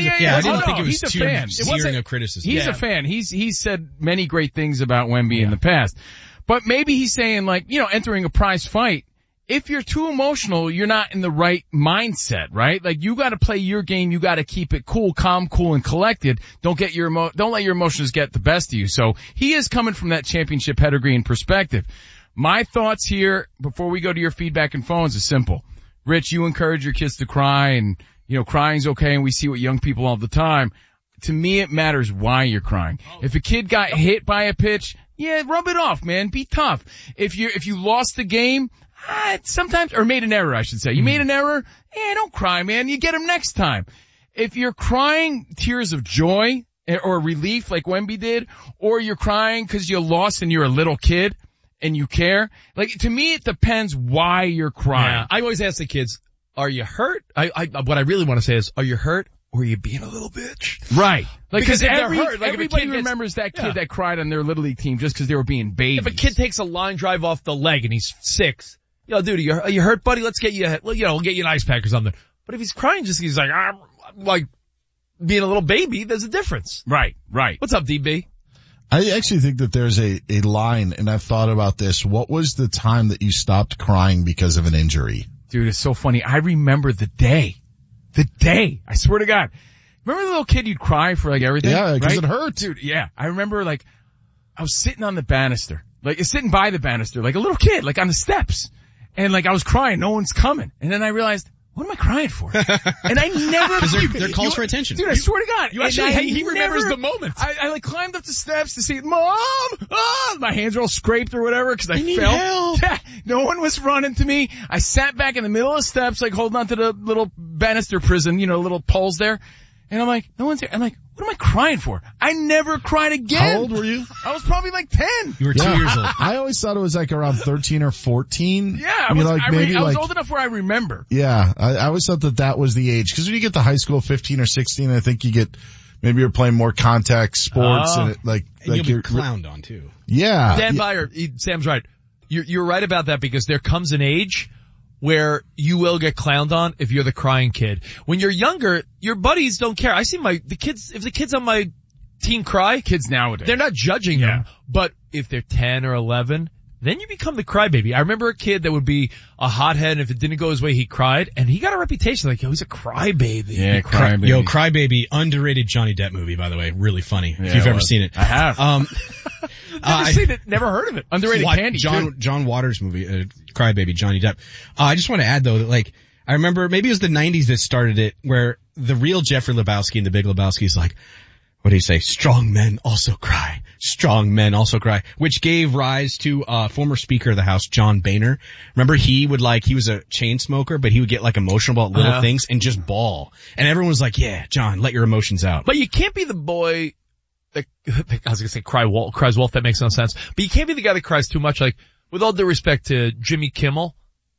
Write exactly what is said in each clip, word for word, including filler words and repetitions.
he's yeah, a, yeah, yeah, I didn't oh, think no, it was he's a too fan. searing of criticism. He's yeah. a fan. He's he's said many great things about Wemby yeah. in the past. But maybe he's saying, like, you know, entering a prize fight, if you're too emotional, you're not in the right mindset, right? Like, you gotta play your game, you gotta keep it cool, calm, cool, and collected. Don't get your emo- don't let your emotions get the best of you. So, he is coming from that championship pedigree and perspective. My thoughts here, before we go to your feedback and phones, is simple. Rich, you encourage your kids to cry, and, you know, crying's okay, and we see what young people all the time. To me, it matters why you're crying. If a kid got hit by a pitch, yeah, rub it off, man. Be tough. If you if you lost the game, ah, sometimes, or made an error, I should say. You mm. made an error, eh, don't cry, man. You get them next time. If you're crying tears of joy or relief like Wemby did, or you're crying because you lost and you're a little kid and you care, like, to me, it depends why you're crying. Yeah, I always ask the kids, are you hurt? I, I what I really want to say is, are you hurt? Or are you being a little bitch? Right. Like, because if every, they're hurt, like everybody if a kid remembers gets, that kid yeah. that cried on their Little League team just because they were being babies. If a kid takes a line drive off the leg and he's six, yo, dude, are you, are you hurt, buddy? Let's get you, a, you know, we'll get you an ice pack or something. But if he's crying just he's like, I'm, I'm like, being a little baby, there's a difference. Right, right. What's up, D B? I actually think that there's a, a line, and I've thought about this. What was the time that you stopped crying because of an injury? Dude, it's so funny. I remember the day. The day. I swear to God. Remember the little kid you'd cry for like everything? Yeah, because right? it hurt. Dude, yeah. I remember like, I was sitting on the banister, like sitting by the banister, like a little kid, like on the steps. And like I was crying, no one's coming. And then I realized, what am I crying for? And I never, because they're, they're calls you, for attention. Dude, I swear to God. You actually, I he never, remembers the moment. I, I like climbed up the steps to see, Mom! Ah! My hands are all scraped or whatever because I, I need fell. help. Yeah, no one was running to me. I sat back in the middle of the steps, like holding on to the little banister prison, you know, little poles there. And I'm like, no one's here. I'm like, what am I crying for? I never cried again. How old were you? I was probably like ten. You were yeah. two years old. I always thought it was like around thirteen or fourteen. Yeah, I I mean, was, like I, maybe re- I was like, old enough where I remember. Yeah, I, I always thought that that was the age. Because when you get to high school, fifteen or sixteen, I think you get, maybe you're playing more contact sports Oh. and it, like, And like you'll you're be clowned on too. Yeah. Dan yeah. Byer, he, Sam's right. You're, you're right about that because there comes an age where you will get clowned on if you're the crying kid. When you're younger, your buddies don't care. I see my, the kids, if the kids on my team cry, Kids nowadays. they're not judging Yeah. them. But if they're ten or eleven, then you become the crybaby. I remember a kid that would be a hothead, and if it didn't go his way, he cried, and he got a reputation like, yo, he's a crybaby. Yeah, Cry, crybaby. yo, Crybaby, underrated Johnny Depp movie, by the way. Really funny. Yeah, if you've it ever was. seen it. I have. Um, Never uh, seen it, never heard of it. Underrated What, candy. John, too. John Waters movie, uh, Crybaby, Johnny Depp. Uh, I just want to add though that like, I remember maybe it was the nineties that started it where the real Jeffrey Lebowski in The Big Lebowski is like, what do you say? Strong men also cry. Strong men also cry. Which gave rise to, uh, former Speaker of the House, John Boehner. Remember he would like, he was a chain smoker, but he would get like emotional about little Uh-huh. things and just bawl. And everyone was like, yeah, John, let your emotions out. But you can't be the boy that, I was gonna say cry wolf, cries wolf, that makes no sense. But you can't be the guy that cries too much. Like, with all due respect to Jimmy Kimmel,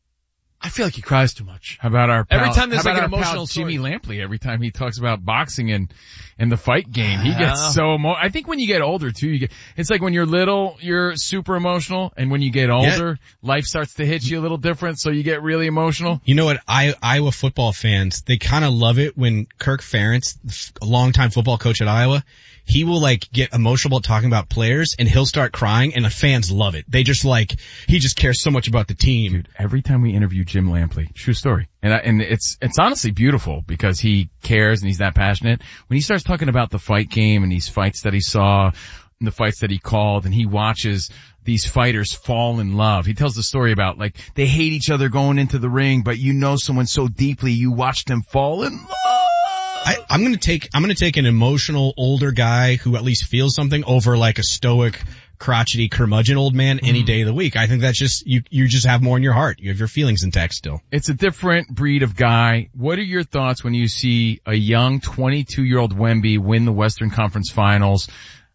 I feel like he cries too much. How about our pal, Every time there's how like about an our emotional pal story. Jimmy Lampley, every time he talks about boxing and, and the fight game, he gets Yeah. so emo- I think when you get older too, you get, it's like when you're little, you're super emotional, and when you get older, life starts to hit you a little different, so you get really emotional. You know what? I, Iowa football fans, they kind of love it when Kirk Ferentz, a longtime football coach at Iowa, he will like get emotional about talking about players and he'll start crying and the fans love it. They just like, he just cares so much about the team. Dude, every time we interview Jim Lampley, true story. And I, and it's, it's honestly beautiful because he cares and he's that passionate. When he starts talking about the fight game and these fights that he saw and the fights that he called, and he watches these fighters fall in love. He tells the story about like they hate each other going into the ring, but you know someone so deeply you watch them fall in love. I, I'm gonna take, I'm gonna take an emotional older guy who at least feels something over like a stoic, crotchety, curmudgeon old man any day of the week. I think that's just, you, you just have more in your heart. You have your feelings intact still. It's a different breed of guy. What are your thoughts when you see a young twenty-two year old Wemby win the Western Conference Finals?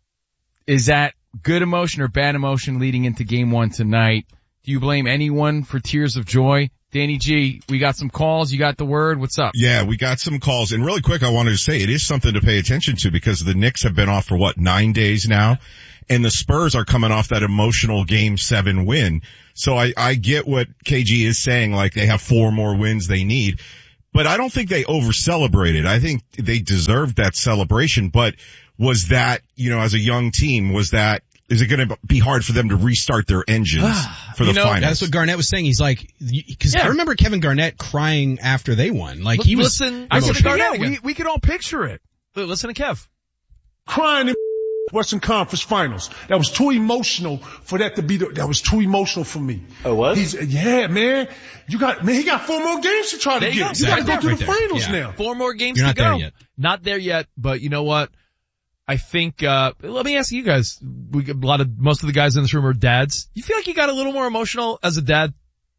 Is that good emotion or bad emotion leading into game one tonight? Do you blame anyone for tears of joy? Danny G, we got some calls. You got the word. What's up? Yeah, we got some calls. And really quick, I wanted to say it is something to pay attention to because the Knicks have been off for what, nine days now? And the Spurs are coming off that emotional game seven win. So I, I get what K G is saying, like they have four more wins they need. but I don't think they over celebrated. I think they deserved that celebration, but was that, you know, as a young team, was that, is it going to be hard for them to restart their engines for the you know, finals? That's what Garnett was saying. He's like, because Yeah. I remember Kevin Garnett crying after they won. Like he was. Listen, I listen said, to yeah, Garnett we, again. we could all picture it. Listen to Kev. Crying in Western Conference Finals. That was too emotional for that to be the, that was too emotional for me. Oh, what? He's, yeah, man. You got, man, he got four more games to try to There you get. go. You gotta Right go there, to the right there. finals Yeah. now. Four more games You're to not go. there yet. Not there yet, but you know what? I think, uh, let me ask you guys. We got a lot of, most of the guys in this room are dads. You feel like you got a little more emotional as a dad?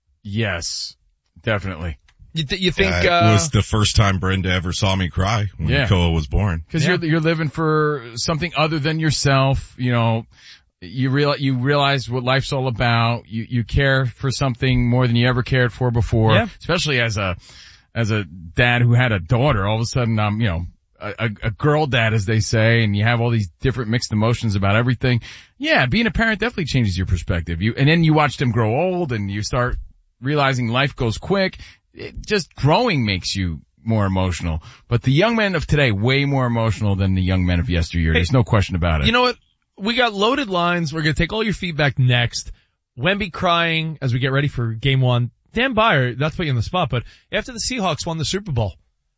Yes, definitely. You, th- you think, Uh, it uh, was the first time Brenda ever saw me cry when Yeah. Koa was born. Cause Yeah. you're, you're living for something other than yourself, you know, you realize, you realize what life's all about. You, you care for something more than you ever cared for before, Yeah. especially as a, as a dad who had a daughter. All of a sudden, um, you know, a, a, a girl dad, as they say, and you have all these different mixed emotions about everything. Yeah, being a parent definitely changes your perspective. You, and then you watch them grow old and you start realizing life goes quick. It just growing makes you more emotional. But the young men of today, way more emotional than the young men of yesteryear. There's no question about it. you know what? We got loaded lines. We're going to take all your feedback next. Wemby crying as we get ready for game one. Dan Byer, not to put you on the spot, but after the Seahawks won the Super Bowl,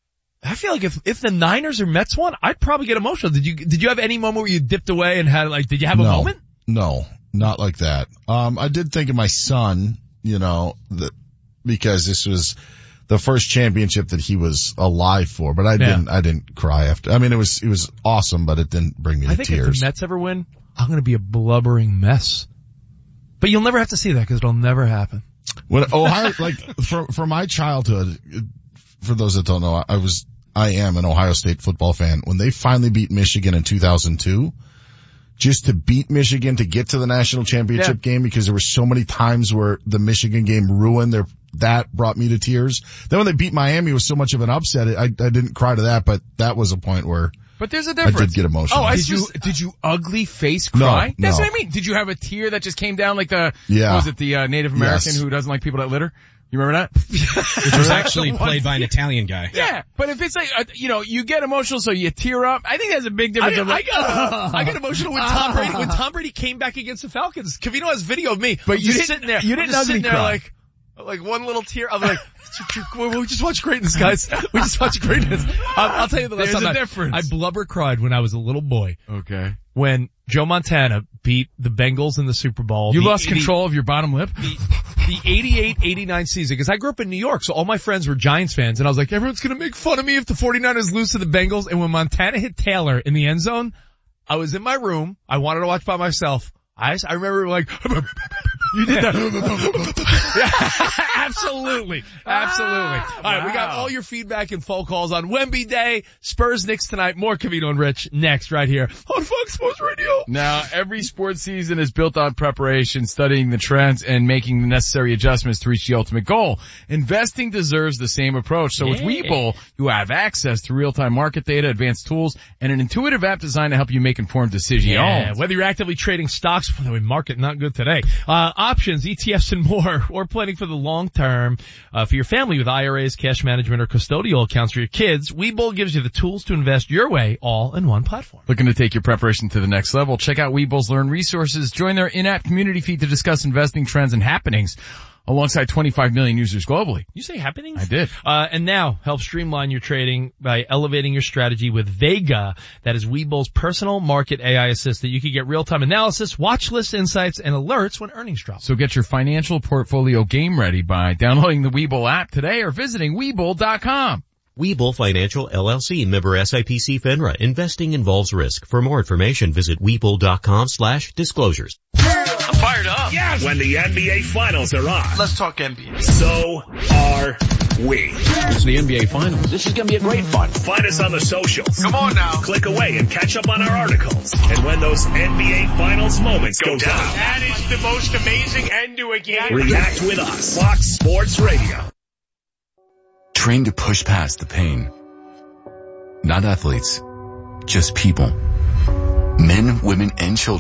I feel like if, if the Niners or Mets won, I'd probably get emotional. Did you, did you have any moment where you dipped away and had like, did you have a no, moment? No, not like that. Um, I did think of my son, you know, the, because this was the first championship that he was alive for, but I didn't, I didn't cry after. I mean, it was, it was awesome, but it didn't bring me to I think tears. if the Mets ever win, I'm going to be a blubbering mess. But you'll never have to see that because it'll never happen. When Ohio, like, for, for my childhood, for those that don't know, I, I was, I am an Ohio State football fan. When they finally beat Michigan in two thousand two, just to beat Michigan to get to the national championship Yeah. game, because there were so many times where the Michigan game ruined their, that brought me to tears. Then when they beat Miami, it was so much of an upset. I, I didn't cry to that, but that was a point where But there's a I difference. did get emotional. Oh, I Did did you, did you ugly face No, cry? That's no. what I mean. Did you have a tear that just came down like the, Yeah. what was it, the uh, Native American Yes. who doesn't like people that litter? You remember that? Which was actually played by an Italian guy. Yeah, but if it's like, uh, you know, you get emotional so you tear up, I think there's a big difference. I, of I like, got I got emotional when Tom Brady when Tom Brady came back against the Falcons. Cavino has video of me, But I'm you just didn't- sitting there. you I'm didn't just sitting ugly there cry. like like one little tear. I'm like, we just watched greatness, guys. We just watched greatness. I'll, I'll tell you the last There's time a I, difference. I blubber cried when I was a little boy okay. when Joe Montana beat the Bengals in the Super Bowl. You The lost eighty control of your bottom lip? The, the eighty-eight eighty-nine season, because I grew up in New York, so all my friends were Giants fans, and I was like, everyone's gonna make fun of me if the 49ers lose to the Bengals. And when Montana hit Taylor in the end zone, I was in my room. I wanted to watch by myself. I, I remember like, you did that. Yeah, absolutely. Absolutely. All right, we got Wow. all your feedback and phone calls on Wemby Day, Spurs Knicks tonight, more Cavino and Rich next right here on Fox Sports Radio. Now, every sports season is built on preparation, studying the trends, and making the necessary adjustments to reach the ultimate goal. Investing deserves the same approach. So with Yeah. Webull, you have access to real-time market data, advanced tools, and an intuitive app designed to help you make informed decisions. Yeah, whether you're actively trading stocks, by the way, market not good today, uh, options, E T Fs and more, or planning for the long term, uh, for your family with I R As, cash management, or custodial accounts for your kids, Webull gives you the tools to invest your way all in one platform. Looking to take your preparation to the next level? Check out Webull's Learn Resources. Join their in-app community feed to discuss investing trends and happenings alongside twenty-five million users globally. You say happenings? I did. Uh, and now help streamline your trading by elevating your strategy with Vega. That is Webull's personal market A I assistant. You can get real-time analysis, watch list insights, and alerts when earnings drop. So get your financial portfolio game ready by downloading the Webull app today or visiting Webull dot com. Webull Financial L L C, member S I P C FINRA. Investing involves risk. For more information, visit Webull dot com slash disclosures. I'm fired up. Yes. When the N B A Finals are on. Let's talk N B A. So are we. It's the N B A Finals. This is going to be a great fun. Find us on the socials. Come on now. Click away and catch up on our articles. And when those N B A Finals moments go, down, that is the most amazing end to a game. react with us. Fox Sports Radio. Trained to push past the pain. Not athletes, just people. Men, women, and children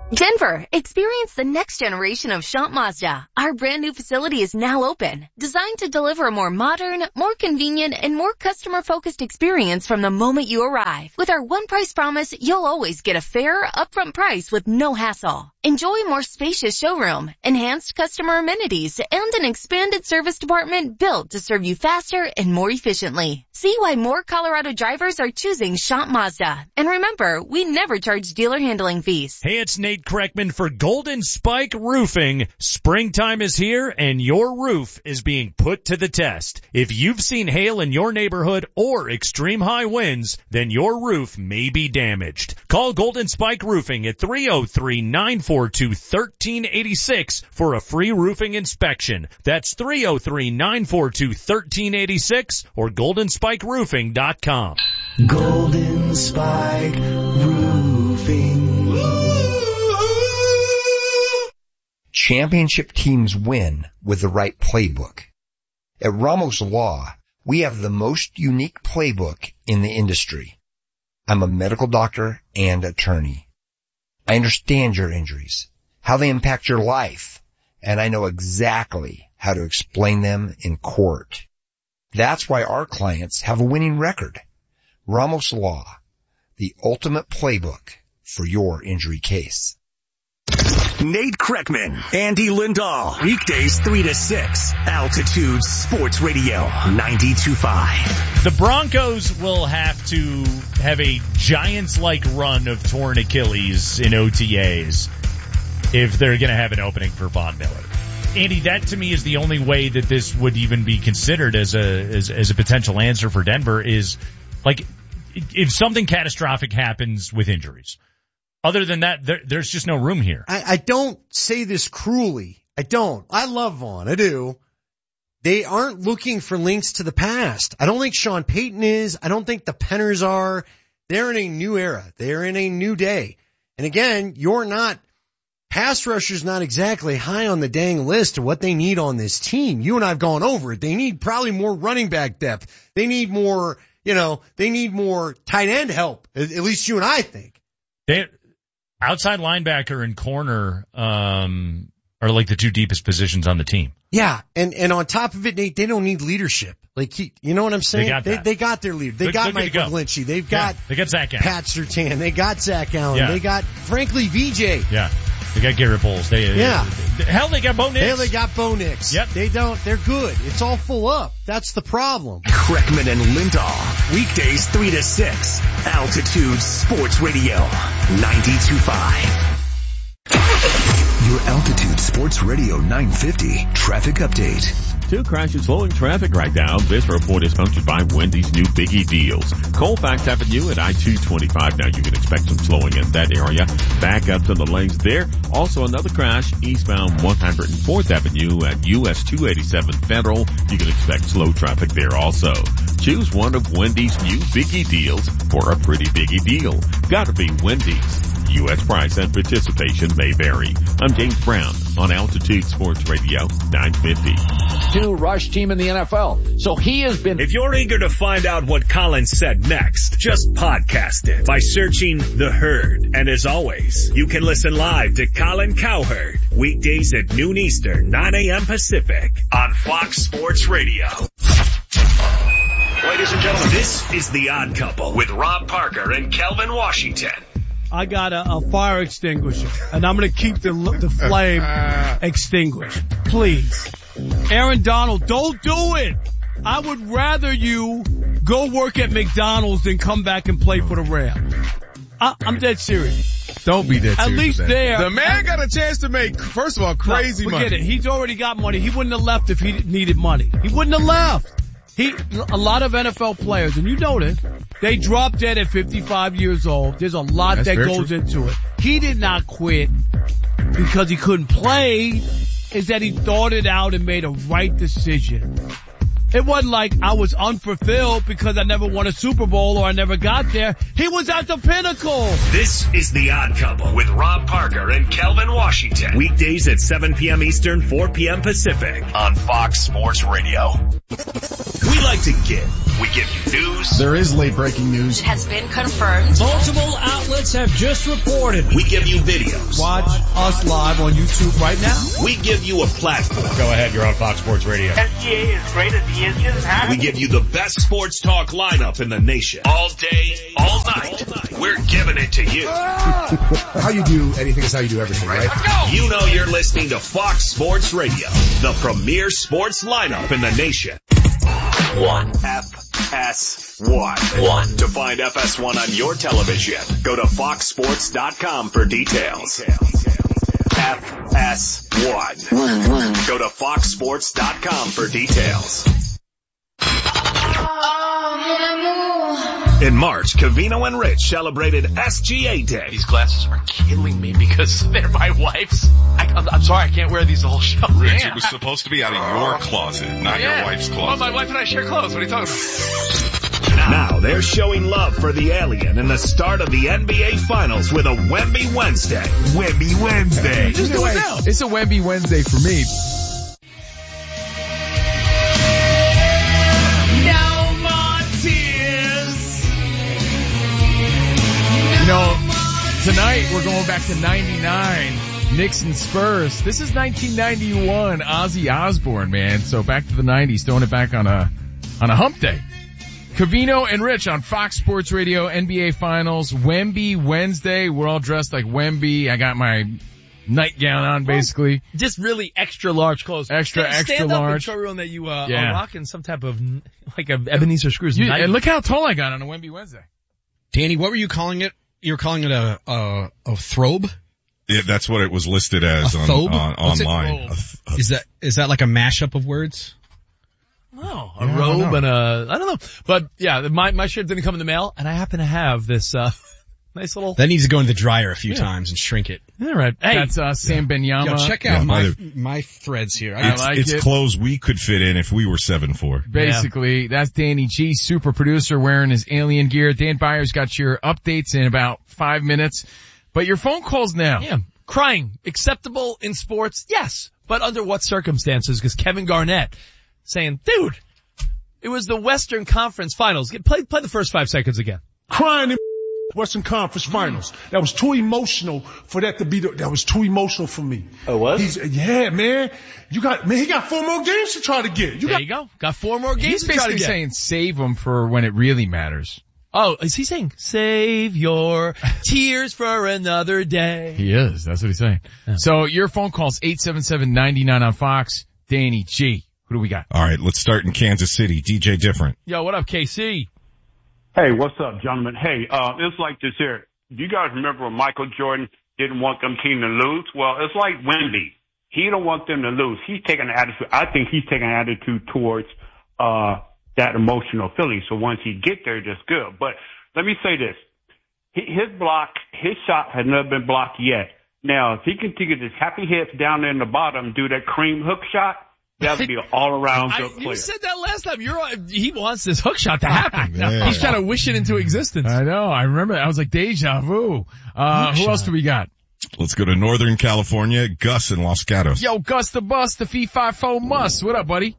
Denver, experience the next generation of Shop Mazda. Our brand new facility is now open, designed to deliver a more modern, more convenient, and more customer-focused experience from the moment you arrive. With our one price promise, you'll always get a fair, upfront price with no hassle. Enjoy a more spacious showroom, enhanced customer amenities, and an expanded service department built to serve you faster and more efficiently. See why more Colorado drivers are choosing Shop Mazda. And remember, we never charge dealer handling fees. Hey, it's Nate Kreckman for Golden Spike Roofing. Springtime is here and your roof is being put to the test. If you've seen hail in your neighborhood or extreme high winds, then your roof may be damaged. Call Golden Spike Roofing at three oh three, nine four two, one three eight six for a free roofing inspection. That's three oh three, nine four two, one three eight six or golden spike roofing dot com. Golden Spike Roofing. Championship teams win with the right playbook. At Ramos Law, we have the most unique playbook in the industry. I'm a medical doctor and attorney. I understand your injuries, how they impact your life, and I know exactly how to explain them in court. That's why our clients have a winning record. Ramos Law, the ultimate playbook for your injury case. Nate Kreckman, Andy Lindahl, weekdays three to six, Altitude Sports Radio, ninety-two point five. The Broncos will have to have a Giants-like run of torn Achilles in O T As if they're going to have an opening for Von Miller. Andy, that to me is the only way that this would even be considered as a as, as a potential answer for Denver is, like, if something catastrophic happens with injuries. Other than that, there, there's just no room here. I, I don't say this cruelly. I don't. I love Vaughn. I do. They aren't looking for links to the past. I don't think Sean Payton is. I don't think the Penners are. They're in a new era. They're in a new day. And again, you're not, pass rusher's not exactly high on the dang list of what they need on this team. You and I have gone over it. They need probably more running back depth. They need more, you know, they need more tight end help. At, at least you and I think. They, outside linebacker and corner, um, are like the two deepest positions on the team. Yeah, and and on top of it, Nate, they don't need leadership. Like, he, you know what I'm saying? They got, they, they got their leader. They they're, got they're Michael go. Lynchy. They've got yeah, they got Zach Allen. Pat Surtain. They got Zach Allen. Yeah. They got, frankly, V J. Yeah, they got Garrett Bowles. They yeah. They, hell, they got Bo Nix. Hell, they got Bo Nix. Yep. They don't. They're good. It's all full up. That's the problem. Kreckman and Lindahl, weekdays three to six, Altitude Sports Radio, ninety-two point five. Your Altitude Sports Radio nine fifty traffic update. Two crashes slowing traffic right now. This report is sponsored by Wendy's new Biggie Deals. Colfax Avenue at I two twenty-five. Now you can expect some slowing in that area. Back up to the lanes there. Also another crash eastbound one hundred fourth Avenue at U S two eighty-seven Federal. You can expect slow traffic there also. Choose one of Wendy's new Biggie Deals for a pretty biggie deal. Gotta be Wendy's. U S price and participation may vary. I'm James Brown on Altitude Sports Radio nine fifty. New rush team in the N F L. So he has been... If you're eager to find out what Colin said next, just podcast it by searching The Herd. And as always, you can listen live to Colin Cowherd weekdays at noon Eastern, nine a.m. Pacific on Fox Sports Radio. Ladies and gentlemen, this is The Odd Couple with Rob Parker and Kelvin Washington. I got a, a fire extinguisher, and I'm going to keep the the flame extinguished. Please. Aaron Donald, don't do it. I would rather you go work at McDonald's than come back and play for the Rams. I, I'm dead serious. Don't be dead serious. At least there. The man got a chance to make, first of all, crazy no, money. Forget it. He's already got money. He wouldn't have left if he needed money. He wouldn't have left. He, a lot of N F L players, and you know this, they drop dead at fifty-five years old. There's a lot That's that goes true. into it. He did not quit because he couldn't play. Is that he thought it out and made a right decision. It wasn't like I was unfulfilled because I never won a Super Bowl or I never got there. He was at the pinnacle. This is The Odd Couple with Rob Parker and Kelvin Washington. Weekdays at seven p.m. Eastern, four p.m. Pacific on Fox Sports Radio. We like to give. We give you news. There is late breaking news. It has been confirmed. Multiple outlets have just reported. We give you videos. Watch us live on YouTube right now. We give you a platform. Go ahead, you're on Fox Sports Radio. S G A is great as he is just happy. We give you the best sports talk lineup in the nation. All day, all night. We're giving it to you. How you do anything is how you do everything, right? You know you're listening to Fox Sports Radio, the premier sports lineup in the nation. One. F S one. One. To find F S one on your television, go to fox sports dot com for details. F S one. One, one. Go to fox sports dot com for details. In March, Covino and Rich celebrated S G A Day. These glasses are killing me because they're my wife's. I, I'm, I'm sorry, I can't wear these the whole show. Rich, Man. it was supposed to be out of your closet, not Yeah. your wife's Oh, closet. my wife and I share clothes. What are you talking about? Now they're showing love for the alien in the start of the N B A Finals with a Wemby Wednesday. Wemby Wednesday. Just do it now. It's a Wemby Wednesday for me. No more tears. You know, tonight we're going back to ninety-nine. Knicks and Spurs. This is nineteen ninety-one. Ozzy Osbourne, man. So back to the nineties, throwing it back on a on a hump day. Covino and Rich on Fox Sports Radio, N B A Finals, Wemby Wednesday. We're all dressed like Wemby. I got my nightgown on, basically. Just really extra large clothes. Extra, stand, extra stand large. Up and show everyone that you uh, Yeah. are rocking some type of like a Ebenezer Scrooge. You, night. and look how tall I got on a Wemby Wednesday. Danny, what were you calling it? You were calling it a a, a throbe? Yeah, that's what it was listed as A on, thobe? on What's it? online. A- Is that is that like a mashup of words? No, a Yeah, I don't robe know. and a, I don't know. But yeah, my, my shirt didn't come in the mail and I happen to have this, uh, nice little. That needs to go in the dryer a few Yeah. times and shrink it. All right. Hey. That's uh, Sam Benyama. Yo, check out Yeah, my by my threads here. I It's, like it's it. clothes we could fit in if we were seven four. Basically, that's Danny G, super producer, wearing his alien gear. Dan Byers got your updates in about five minutes. But your phone calls now. Yeah. Crying. Acceptable in sports? Yes. But under what circumstances? Because Kevin Garnett saying, dude, it was the Western Conference Finals. Get, play, play the first five seconds again. Crying in Western Conference Finals. That was too emotional for that to be the, that was too emotional for me. Oh, what? He's, yeah, man. You got, man, he got four more games to try to get. You There got, you go. Got four more games He's to try to basically get. saying save them for when it really matters. Oh, is he saying, save your tears for another day? He is. That's what he's saying. Yeah. So your phone call's eight seven seven, nine nine on Fox. Danny G. Who do we got? All right, let's start in Kansas City. D J Different. Yo, what up, K C? Hey, what's up, gentlemen? Hey, uh, it's like this here. Do you guys remember when Michael Jordan didn't want them team to lose? Well, it's like Wemby. He don't want them to lose. He's taking an attitude. I think he's taking an attitude towards, uh, that emotional feeling. So once he get there, that's good. But let me say this. His block, his shot has never been blocked yet. Now, if he can take his happy hips down there in the bottom, do that cream hook shot, that would be an all-around I, good you player. said that last time. You're, he wants this hook shot to happen. Yeah. He's trying to wish it into existence. I know. I remember. I was like, deja vu. Uh, Hook who shot. else do we got? Let's go to Northern California. Gus in Los Gatos. Yo, Gus the Bus, the Fee Fi Fo Muss. What up, buddy?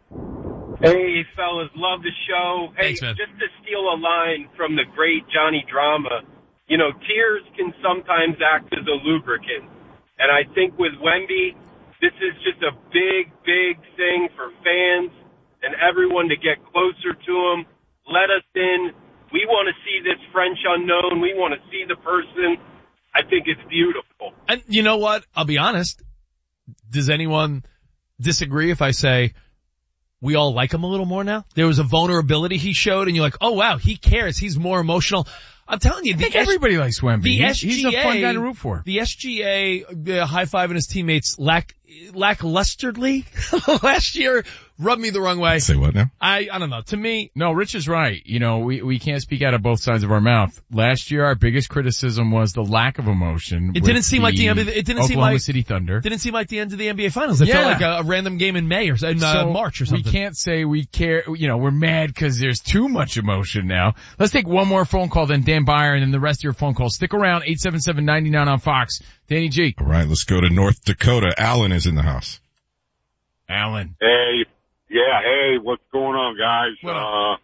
Hey, fellas, love the show. Hey, Thanks, man. just to steal a line from the great Johnny Drama, you know, tears can sometimes act as a lubricant. And I think with Wemby, this is just a big, big thing for fans and everyone to get closer to him. Let us in. We want to see this French unknown. We want to see the person. I think it's beautiful. And you know what? I'll be honest. Does anyone disagree if I say we all like him a little more now? There was a vulnerability he showed and you're like, oh wow, he cares. He's more emotional. I'm telling you, I the think S- everybody likes Wemby. The He's, S G A, he's a fun guy to root for. The S G A uh, high-fiving his teammates lack, lacklusterly last year rubbed me the wrong way. Say what now? I, I don't know. To me, No, Rich is right. You know, we, we can't speak out of both sides of our mouth. Last year, our biggest criticism was the lack of emotion. it with didn't seem like the N B A, it didn't seem Oklahoma like, City Thunder. didn't seem like the end of the N B A finals. It Yeah. felt like a, a random game in May or in uh, So March or something. We can't say we care, you know, we're mad because there's too much emotion now. Let's take one more phone call, then Dan Byer, and then the rest of your phone calls. Stick around, eight seven seven, nine nine on Fox. Danny G. All right, let's go to North Dakota. Alan is in the house. Alan. Hey, Yeah, hey, what's going on, guys? Uh,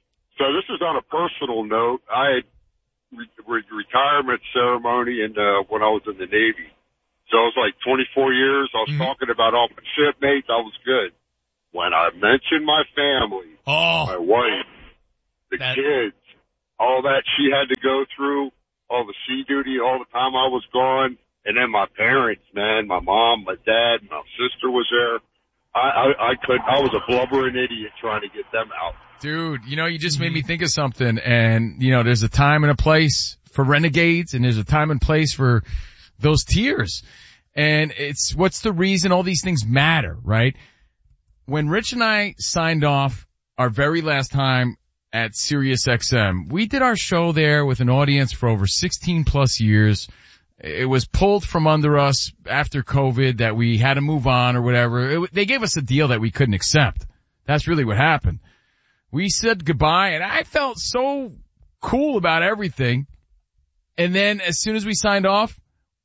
so this is on a personal note. I had re- re- retirement ceremony in, uh, when I was in the Navy. So it was like twenty-four years. I was mm-hmm. talking about all my shipmates. I was good. When I mentioned my family, oh. my wife, the that... kids, all that she had to go through, all the sea duty, all the time I was gone, and then my parents, man, my mom, my dad, my sister was there. I, I, I could, I was a blubbering idiot trying to get them out. Dude, you know, you just made me think of something, and, you know, there's a time and a place for renegades, and there's a time and place for those tears. And it's, what's the reason all these things matter, right? When Rich and I signed off our very last time at Sirius X M, we did our show there with an audience for over sixteen plus years. It was pulled from under us after COVID that we had to move on or whatever. It, they gave us a deal that we couldn't accept. That's really what happened. We said goodbye, and I felt so cool about everything. And then as soon as we signed off,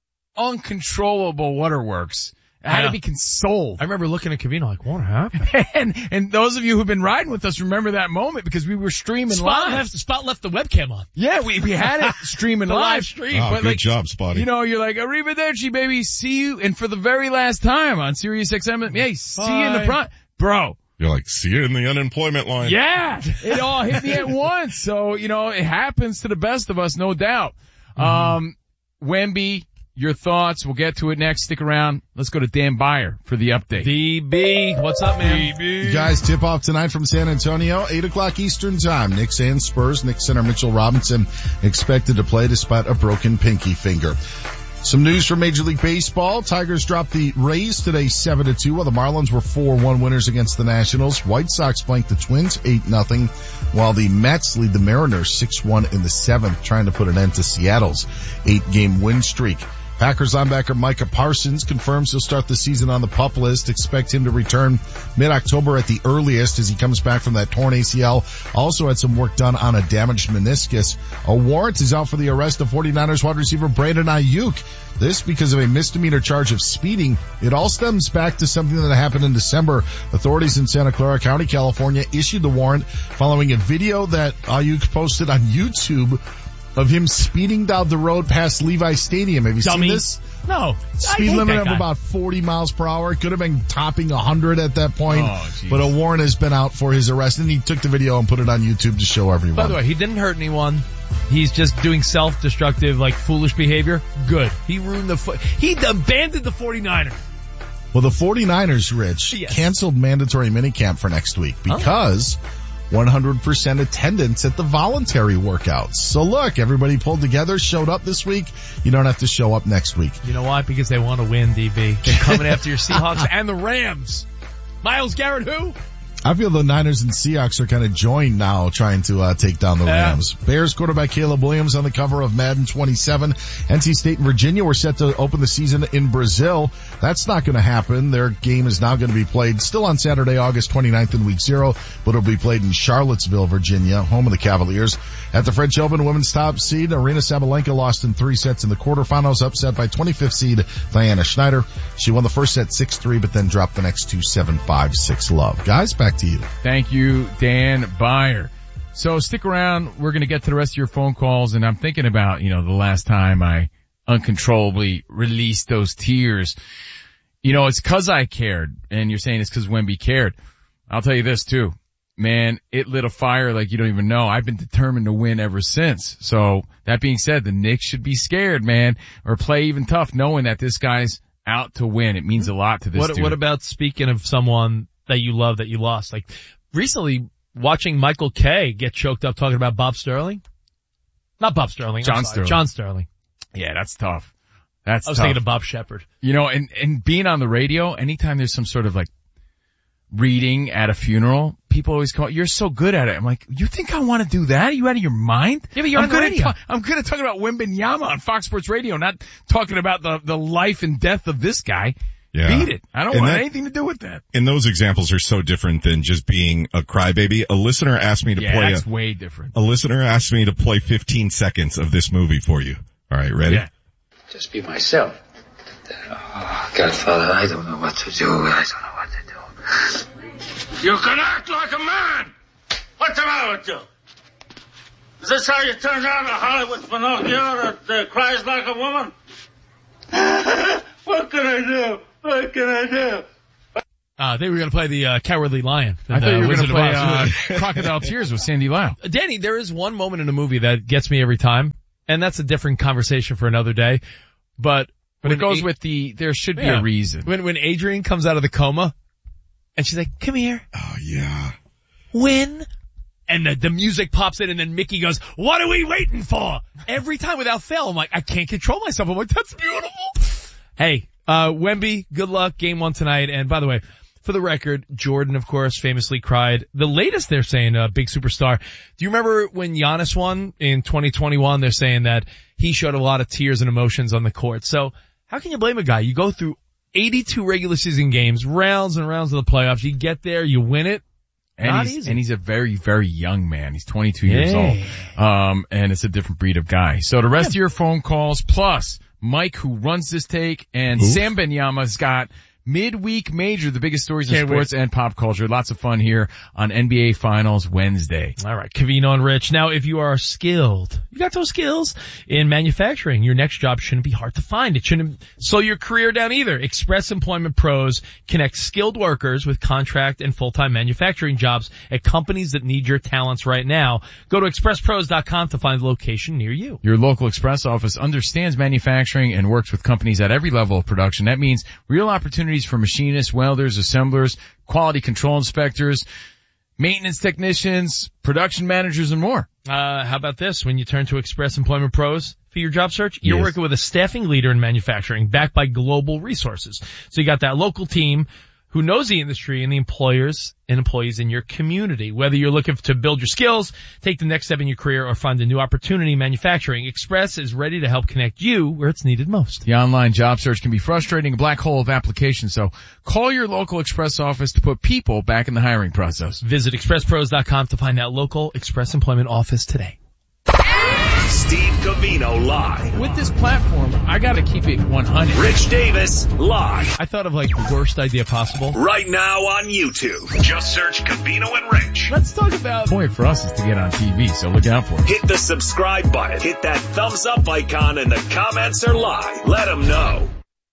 uncontrollable waterworks. I had yeah. to be consoled. I remember looking at Covino like, what happened? and, and those of you who've been riding with us remember that moment because we were streaming Spot live. Left, Spot left the webcam on. Yeah, we, we had it streaming the live. live stream. Oh, but good like, job, Spotty. You know, you're like, arrivederci, baby. See you. And for the very last time on Sirius X M, hey, see Bye. you in the front. Bro. You're like, see you in the unemployment line. Yeah. It all hit me at once. So, you know, it happens to the best of us, no doubt. Mm-hmm. Um, Wemby. Your thoughts. We'll get to it next. Stick around. Let's go to Dan Byer for the update. D B, what's up, man? D B. You guys, tip off tonight from San Antonio, eight o'clock Eastern time. Knicks and Spurs. Knicks center Mitchell Robinson expected to play despite a broken pinky finger. Some news from Major League Baseball. Tigers dropped the Rays today seven to two, while the Marlins were four one winners against the Nationals. White Sox flanked the Twins eight nothing, while the Mets lead the Mariners six one in the seventh, trying to put an end to Seattle's eight-game win streak. Packers linebacker Micah Parsons confirms he'll start the season on the PUP list. Expect him to return mid-October at the earliest as he comes back from that torn A C L. Also had some work done on a damaged meniscus. A warrant is out for the arrest of 49ers wide receiver Brandon Ayuk. This because of a misdemeanor charge of speeding. It all stems back to something that happened in December. Authorities in Santa Clara County, California issued the warrant following a video that Ayuk posted on YouTube of him speeding down the road past Levi Stadium. Have you Dummy. seen this? No. Speed limit of about forty miles per hour. Could have been topping one hundred at that point. Oh, but a warrant has been out for his arrest, and he took the video and put it on YouTube to show everyone. By the way, he didn't hurt anyone. He's just doing self-destructive, like foolish behavior. Good. He ruined the fo- he abandoned the 49ers. Well, the 49ers, Rich, yes. canceled mandatory minicamp for next week because oh. one hundred percent attendance at the voluntary workouts. So look, everybody pulled together, showed up this week. You don't have to show up next week. You know why? Because they want to win, D B. They're coming after your Seahawks and the Rams. Myles Garrett, who? I feel the Niners and Seahawks are kind of joined now trying to uh, take down the Rams. Yeah. Bears quarterback Caleb Williams on the cover of Madden twenty-seven. N C State and Virginia were set to open the season in Brazil. That's not going to happen. Their game is now going to be played still on Saturday, August twenty-ninth in week zero, but it'll be played in Charlottesville, Virginia, home of the Cavaliers. At the French Open, women's top seed, Aryna Sabalenka lost in three sets in the quarterfinals, upset by twenty-fifth seed Diana Schneider. She won the first set six three, but then dropped the next two seven five six love. Guys, back to you. Thank you, Dan Byer. So stick around. We're going to get to the rest of your phone calls, and I'm thinking about, you know, the last time I uncontrollably released those tears. You know, it's 'cause I cared, and you're saying it's 'cause Wemby cared. I'll tell you this too. Man, it lit a fire like you don't even know. I've been determined to win ever since. So that being said, the Knicks should be scared, man, or play even tough knowing that this guy's out to win. It means a lot to this what, dude. What about speaking of someone that you love that you lost? Like recently watching Michael Kay get choked up talking about Bob Sterling. Not Bob Sterling. John I'm sorry, Sterling. John Sterling. Yeah, that's tough. That's I was tough. thinking of Bob Shepard. You know, and, and being on the radio, anytime there's some sort of like reading at a funeral, people always call, you're so good at it. I'm like, you think I want to do that? Are you out of your mind? Yeah, but you're I'm on the good radio. At ta- I'm good at talking about Wembanyama on Fox Sports Radio, not talking about the, the life and death of this guy. Yeah. Beat it. I don't and want that, anything to do with that. And those examples are so different than just being a crybaby. A listener asked me to yeah, play that's a, way different. A listener asked me to play fifteen seconds of this movie for you. All right, ready? Yeah. Just be myself. Oh, Godfather, I don't know what to do. I don't know what to do. You can act like a man! What's the matter with you? Is this how you turn out a Hollywood Pinocchio that uh, cries like a woman? What can I do? What can I do? Uh, they were going to play the uh, Cowardly Lion. I thought uh, you were going Wizard to of play Oz. uh, Crocodile Tears with Sandy Lau. Danny, there is one moment in a movie that gets me every time, and that's a different conversation for another day. But But it goes A- with the, there should be yeah. a reason. When when Adrian comes out of the coma, and she's like, "Come here." Oh yeah. When? And the, the music pops in, and then Mickey goes, "What are we waiting for?" Every time without fail, I'm like, I can't control myself. I'm like, that's beautiful. Hey, uh, Wemby, good luck. Game one tonight. And by the way, for the record, Jordan, of course, famously cried. The latest they're saying, uh, big superstar. Do you remember when Giannis won in twenty twenty-one? They're saying that he showed a lot of tears and emotions on the court. So how can you blame a guy? You go through eighty-two regular season games, rounds and rounds of the playoffs. You get there, you win it. And Not he's, easy. and he's a very, very young man. He's twenty-two years Yeah. old. Um, and it's a different breed of guy. So the rest of your phone calls, plus Mike, who runs this take, and Oof. Sam Benyama's got Midweek Major, the biggest stories in Can't sports and pop culture. Lots of fun here on N B A Finals Wednesday. All right, Cavino and Rich. Now, if you are skilled, you got those skills in manufacturing, your next job shouldn't be hard to find. It shouldn't slow your career down either. Express Employment Pros connect skilled workers with contract and full-time manufacturing jobs at companies that need your talents right now. Go to express pros dot com to find a location near you. Your local Express office understands manufacturing and works with companies at every level of production. That means real opportunities for machinists, welders, assemblers, quality control inspectors, maintenance technicians, production managers, and more. Uh, how about this? When you turn to Express Employment Pros for your job search, you're Yes. working with a staffing leader in manufacturing backed by global resources. So you got that local team who knows the industry and the employers and employees in your community. Whether you're looking to build your skills, take the next step in your career, or find a new opportunity in manufacturing, Express is ready to help connect you where it's needed most. The online job search can be frustrating, a black hole of applications, so call your local Express office to put people back in the hiring process. Visit express pros dot com to find that local Express Employment office today. Steve Cavino live. With this platform, I gotta keep it one hundred. Rich Davis live. I thought of like the worst idea possible. Right now on YouTube. Just search Cavino and Rich. Let's talk about... The point for us is to get on T V, so look out for it. Hit the subscribe button. Hit that thumbs up icon and the comments are live. Let them know.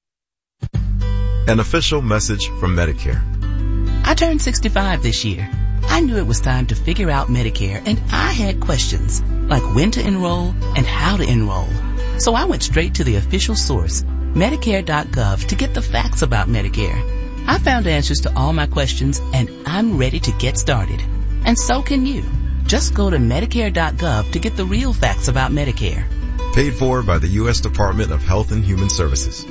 An official message from Medicare. I turned sixty-five this year. I knew it was time to figure out Medicare, and I had questions, like when to enroll and how to enroll. So I went straight to the official source, Medicare dot gov, to get the facts about Medicare. I found answers to all my questions, and I'm ready to get started. And so can you. Just go to Medicare dot gov to get the real facts about Medicare. Paid for by the U S Department of Health and Human Services.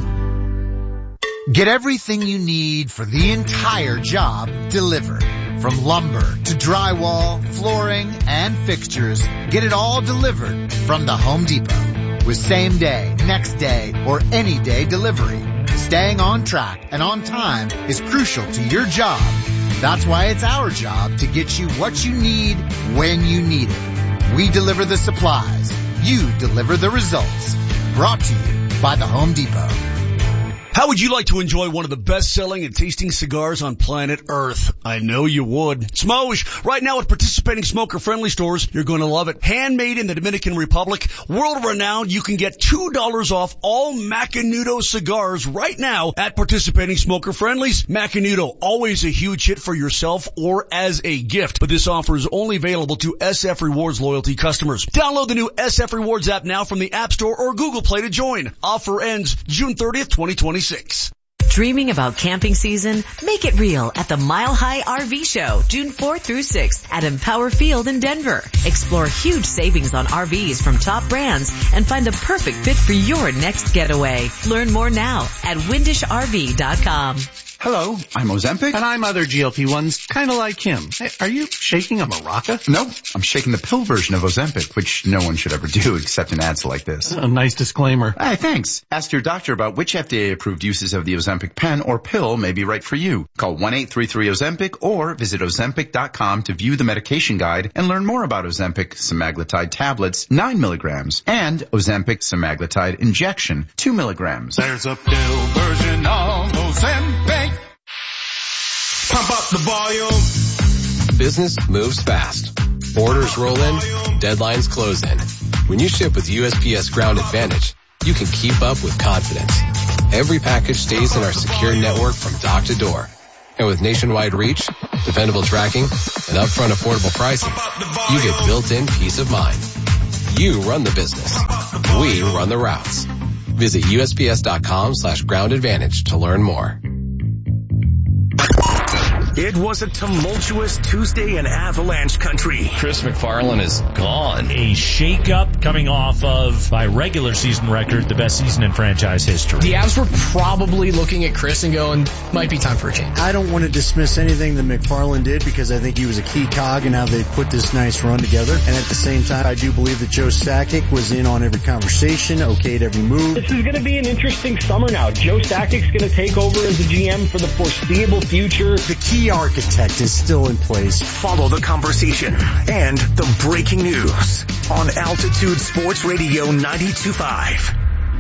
Get everything you need for the entire job delivered. From lumber to drywall, flooring, and fixtures, get it all delivered from the Home Depot. With same day, next day, or any day delivery. Staying on track and on time is crucial to your job. That's why it's our job to get you what you need when you need it. We deliver the supplies. You deliver the results. Brought to you by the Home Depot. How would you like to enjoy one of the best-selling and tasting cigars on planet Earth? I know you would. Smosh! Right now at participating smoker-friendly stores, you're going to love it. Handmade in the Dominican Republic, world-renowned, you can get two dollars off all Macanudo cigars right now at participating smoker-friendlies. Macanudo, always a huge hit for yourself or as a gift, but this offer is only available to S F Rewards loyalty customers. Download the new S F Rewards app now from the App Store or Google Play to join. Offer ends June thirtieth, twenty twenty-six. Dreaming about camping season? Make it real at the Mile High R V Show, June fourth through sixth at Empower Field in Denver. Explore huge savings on R Vs from top brands and find the perfect fit for your next getaway. Learn more now at windish R V dot com. Hello, I'm Ozempic. And I'm other G L P ones, kinda like him. Hey, are you shaking a maraca? No, I'm shaking the pill version of Ozempic, which no one should ever do except in ads like this. A nice disclaimer. Hey, thanks. Ask your doctor about which F D A-approved uses of the Ozempic pen or pill may be right for you. Call one eight three three Ozempic or visit ozempic dot com to view the medication guide and learn more about Ozempic semaglutide tablets, nine milligrams, and Ozempic semaglutide injection, two milligrams. There's a pill version of Ozempic. Pump up the volume. business moves fast. Orders roll in, deadlines close in. When you ship with U S P S Ground Advantage, you can keep up with confidence. Every package stays in our secure network from dock to door. And with nationwide reach, dependable tracking, and upfront affordable pricing, you get built-in peace of mind. You run the business. We run the routes. Visit USPS.com slash ground advantage to learn more. It was a tumultuous Tuesday in Avalanche country. Chris McFarland is gone. A shakeup coming off of, by regular season record, the best season in franchise history. The Avs were probably looking at Chris and going, might be time for a change. I don't want to dismiss anything that McFarland did because I think he was a key cog in how they put this nice run together. And at the same time, I do believe that Joe Sakic was in on every conversation, okayed every move. This is going to be an interesting summer now. Joe Sakic's going to take over as the G M for the foreseeable future. The key architect is still in place. Follow the conversation and the breaking news on Altitude Sports Radio ninety-two point five.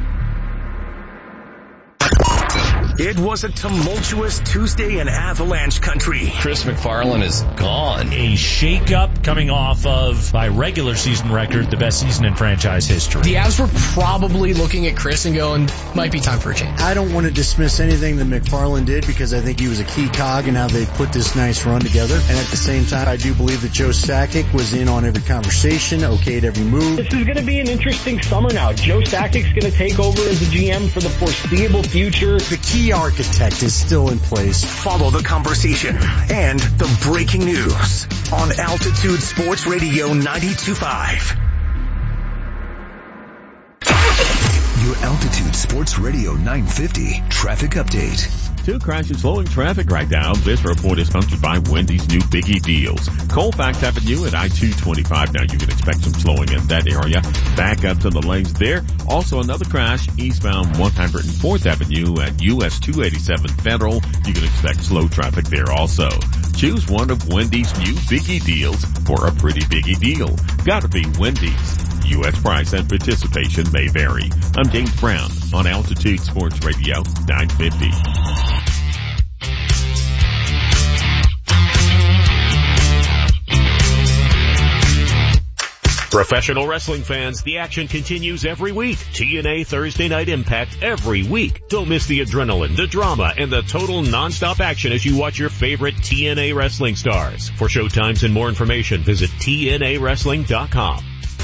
It was a tumultuous Tuesday in Avalanche country. Chris McFarland is gone. A shakeup coming off of, by regular season record, the best season in franchise history. The Avs were probably looking at Chris and going, might be time for a change. I don't want to dismiss anything that McFarland did because I think he was a key cog in how they put this nice run together. And at the same time, I do believe that Joe Sakic was in on every conversation, okayed every move. This is going to be an interesting summer now. Joe Sakic's going to take over as the G M for the foreseeable future. The key architect is still in place. Follow the conversation and the breaking news on Altitude Sports Radio ninety-two point five. Your Altitude Sports Radio nine fifty traffic update. Two crashes slowing traffic right now. This report is sponsored by Wendy's new Biggie Deals. Colfax Avenue at I two twenty-five. Now you can expect some slowing in that area. Back up to the lanes there. Also another crash eastbound one hundred fourth Avenue at U S two eighty-seven Federal. You can expect slow traffic there also. Choose one of Wendy's new Biggie Deals for a pretty biggie deal. Gotta be Wendy's. U S price and participation may vary. I'm James Brown on Altitude Sports Radio nine fifty. Professional wrestling fans, the action continues every week. T N A Thursday Night Impact every week. Don't miss the adrenaline, the drama, and the total non-stop action as you watch your favorite T N A wrestling stars. For showtimes and more information, visit T N A wrestling dot com.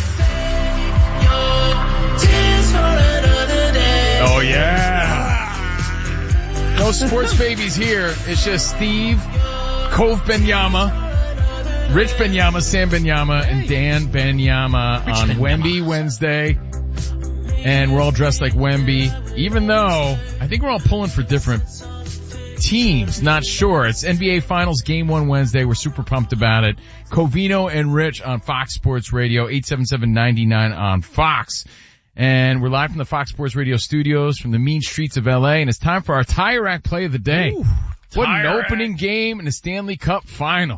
Oh yeah! No sports babies here. It's just Steve, Cove Benyama, Rich Benyama, Sam Benyama, and Dan Benyama on Wemby Wednesday. And we're all dressed like Wemby, even though I think we're all pulling for different teams. Not sure. It's N B A Finals Game one Wednesday. We're super pumped about it. Covino and Rich on Fox Sports Radio, eight seven seven, nine nine on Fox. And we're live from the Fox Sports Radio studios from the mean streets of L A. And it's time for our Tire Rack Play of the Day. Ooh, what an opening rack. Game in the Stanley Cup Final.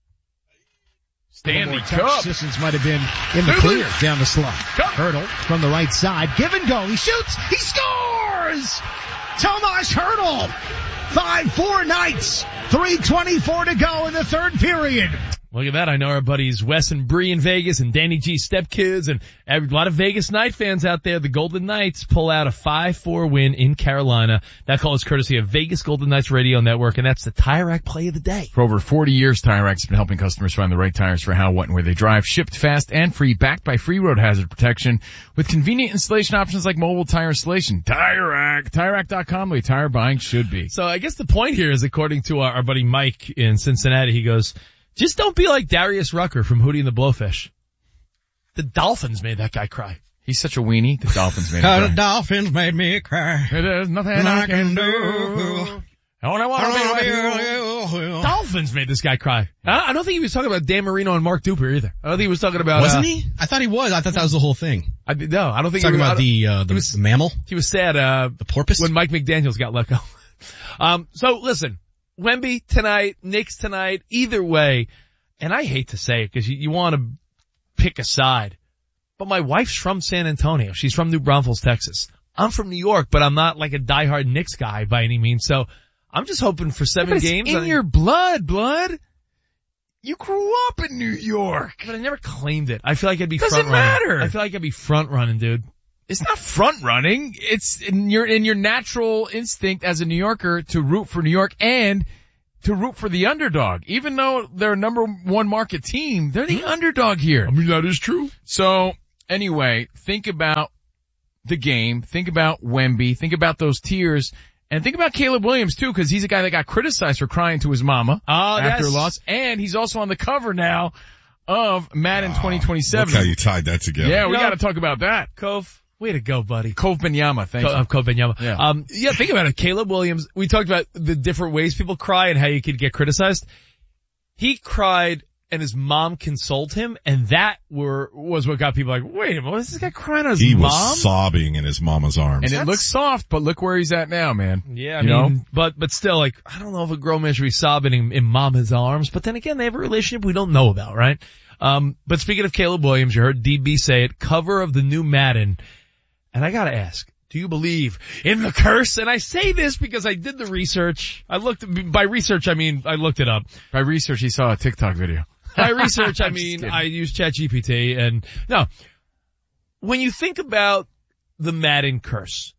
Stanley Cup. Sissons might have been in the clear down the slot. Hurdle from the right side. Give and go. He shoots. He scores! Tomas Hurdle. five four Knights. three twenty-four to go in the third period. Look at that. I know our buddies Wes and Bree in Vegas and Danny G Stepkids and a lot of Vegas Knight fans out there. The Golden Knights pull out a five four win in Carolina. That call is courtesy of Vegas Golden Knights Radio Network, and that's the Tire Rack Play of the Day. For over forty years, Tire Rack's been helping customers find the right tires for how, what, and where they drive. Shipped fast and free, backed by free road hazard protection with convenient installation options like mobile tire installation. Tire Rack. Tire Rack dot com, the way tire buying should be. So I guess the point here is, according to our, our buddy Mike in Cincinnati, he goes, just don't be like Darius Rucker from Hootie and the Blowfish. The Dolphins made that guy cry. He's such a weenie. The Dolphins made him cry. The Dolphins made me cry. There's nothing I, I can do. do. I want to want to be you. Dolphins made this guy cry. I don't think he was talking about Dan Marino and Mark Duper either. I don't think he was talking about. Wasn't uh, he? I thought he was. I thought that was the whole thing. I, no, I don't think he was talking about the uh, the, was, the mammal. He was sad. Uh, the porpoise when Mike McDaniels got let go. um. So listen, Wemby tonight, Knicks tonight. Either way. And I hate to say it because you, you want to pick a side, but my wife's from San Antonio. She's from New Braunfels, Texas. I'm from New York, but I'm not like a diehard Knicks guy by any means. So I'm just hoping for seven yeah, but games. It's in I mean, your blood, blood. You grew up in New York. But I never claimed it. I feel like I'd be Doesn't front running. matter. I feel like I'd be front running, dude. It's not front running. It's in your, in your natural instinct as a New Yorker to root for New York and to root for the underdog. Even though they're a number one market team, they're the underdog here. I mean, that is true. So anyway, think about the game. Think about Wemby. Think about those tears. And think about Caleb Williams too, because he's a guy that got criticized for crying to his mama oh, after yes. a loss. And he's also on the cover now of Madden wow. twenty twenty-seven. Look how you tied that together. Yeah, we no. got to talk about that. Cove. Way to go, buddy. Cove Benyama, thank Co- you. Uh, Cove Benyama. Yeah. Um, yeah, think about it. Caleb Williams, we talked about the different ways people cry and how you could get criticized. He cried and his mom consoled him, and that were was what got people like, wait a minute, is this guy crying on his he mom? He was sobbing in his mama's arms. And That's... it looks soft, but look where he's at now, man. Yeah, I you mean, know? but, but still, like, I don't know if a grown man should be sobbing in, in mama's arms, but then again, they have a relationship we don't know about, right? Um, but speaking of Caleb Williams, you heard D B say it, cover of the new Madden, and I gotta ask, do you believe in the curse? And I say this because I did the research. I looked, by research I mean, I looked it up. By research, he saw a TikTok video. By research, I mean, I use ChatGPT and no, when you think about the Madden curse,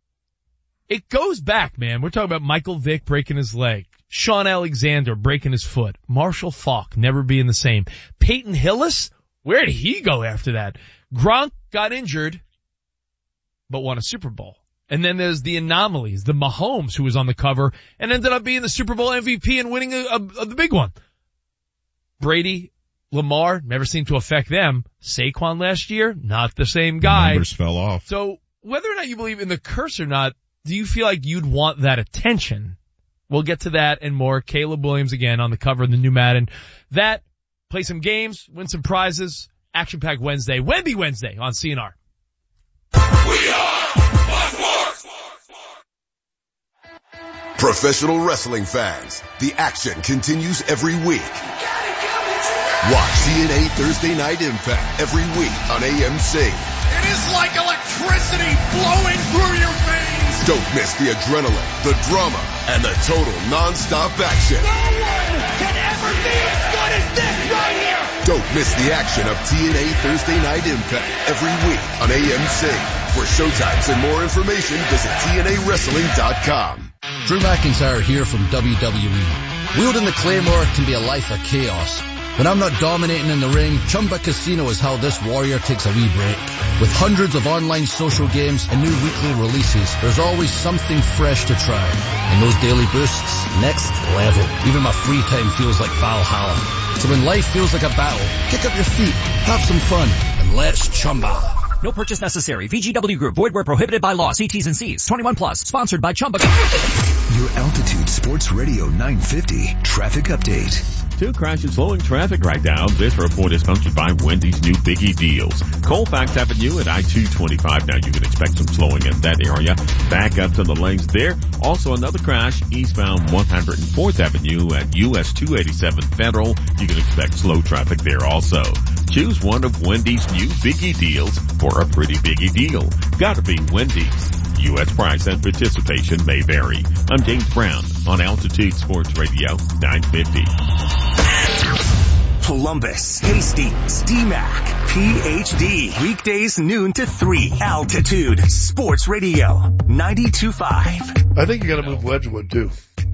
it goes back, man. We're talking about Michael Vick breaking his leg, Sean Alexander breaking his foot, Marshall Faulk never being the same, Peyton Hillis, where did he go after that? Gronk got injured, but won a Super Bowl. And then there's the anomalies, the Mahomes who was on the cover and ended up being the Super Bowl M V P and winning a, a, a, the big one. Brady, Lamar, never seemed to affect them. Saquon last year, not the same guy. Numbers fell off. So whether or not you believe in the curse or not, do you feel like you'd want that attention? We'll get to that and more. Caleb Williams again on the cover of the new Madden. That, play some games, win some prizes. Action-packed Wednesday, Wemby Wednesday on C N R. We are Blackboard. Professional wrestling fans, the action continues every week. Watch C N A Thursday Night Impact every week on A M C. It is like electricity flowing through your veins. Don't miss the adrenaline, the drama, and the total non-stop action. No one can ever be as good as this right here. Don't miss the action of T N A Thursday Night Impact every week on A M C. For showtimes and more information, visit T N A wrestling dot com. Drew McIntyre here from W W E. Wielding the Claymore can be a life of chaos. When I'm not dominating in the ring, Chumba Casino is how this warrior takes a wee break. With hundreds of online social games and new weekly releases, there's always something fresh to try. And those daily boosts, next level. Even my free time feels like Valhalla. So when life feels like a battle, kick up your feet, have some fun, and let's Chumba. No purchase necessary. V G W Group. Void where prohibited by law. See T's and C's. twenty-one plus. Sponsored by Chumba. Your Altitude Sports Radio nine fifty traffic update. Two crashes slowing traffic right now. This report is sponsored by Wendy's new Biggie Deals. Colfax Avenue at I two twenty-five. Now you can expect some slowing in that area. Back up to the lanes there. Also another crash eastbound one hundred fourth Avenue at U S two eighty-seven Federal. You can expect slow traffic there also. Choose one of Wendy's new Biggie Deals for a pretty biggie deal. Gotta be Wendy's. U S price and participation may vary. I'm James Brown on Altitude Sports Radio nine fifty. Columbus, Hastings, D MAC, P H D. Weekdays noon to three. Altitude Sports Radio ninety-two point five. I think you gotta move Wedgwood too.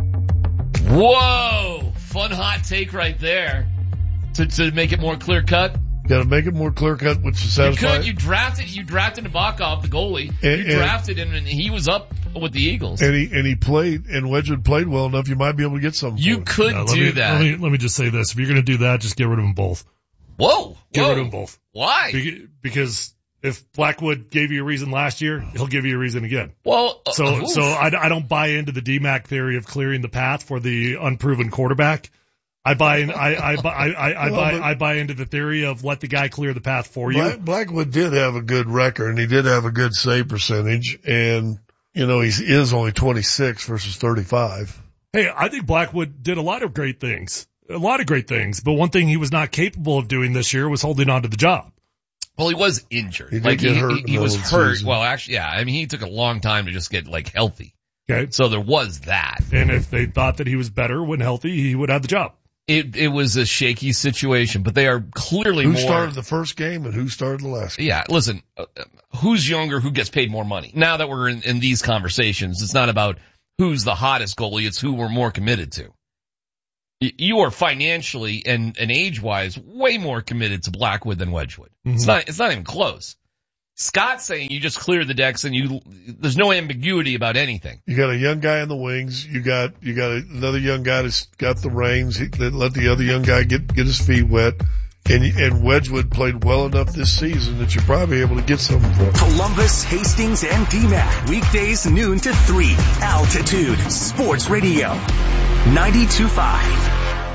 Whoa! Fun hot take right there. To, to make it more clear cut. Got to make it more clear cut, which is satisfying. You could. You drafted. You drafted Nabokov, the goalie. And, you drafted him, and he was up with the Eagles. And he and he played, and Wedgwood played well enough. You might be able to get something. You could no, do me, that. Let me let me just say this: if you're going to do that, just get rid of them both. Whoa! Get whoa. rid of them both. Why? Because if Blackwood gave you a reason last year, he'll give you a reason again. Well, uh, so oof. so I, I don't buy into the D MAC theory of clearing the path for the unproven quarterback. I buy in, I, I, I, I, I well, buy, I buy into the theory of let the guy clear the path for you. Black, Blackwood did have a good record and he did have a good save percentage and, you know, he is only twenty-six versus thirty-five. Hey, I think Blackwood did a lot of great things, a lot of great things, but one thing he was not capable of doing this year was holding on to the job. Well, he was injured. He did like get he, hurt he, in he the was middle of the hurt. season. Well, actually, yeah. I mean, he took a long time to just get like healthy. Okay. So there was that. And if they thought that he was better when healthy, he would have the job. it it was a shaky situation, but they are clearly who more. Who started the first game and who started the last game? Yeah, listen, uh, who's younger, who gets paid more money? Now that we're in, in these conversations, it's not about who's the hottest goalie, it's who we're more committed to. Y- you are financially and, and age-wise way more committed to Blackwood than Wedgwood. Mm-hmm. It's not, it's not even close. Scott's saying you just clear the decks and you, there's no ambiguity about anything. You got a young guy in the wings. You got, you got another young guy that's got the reins. He, let the other young guy get, get his feet wet. And, and Wedgwood played well enough this season that you're probably able to get something for him. Columbus, Hastings, and D M A C. Weekdays noon to three. Altitude Sports Radio. ninety-two point five.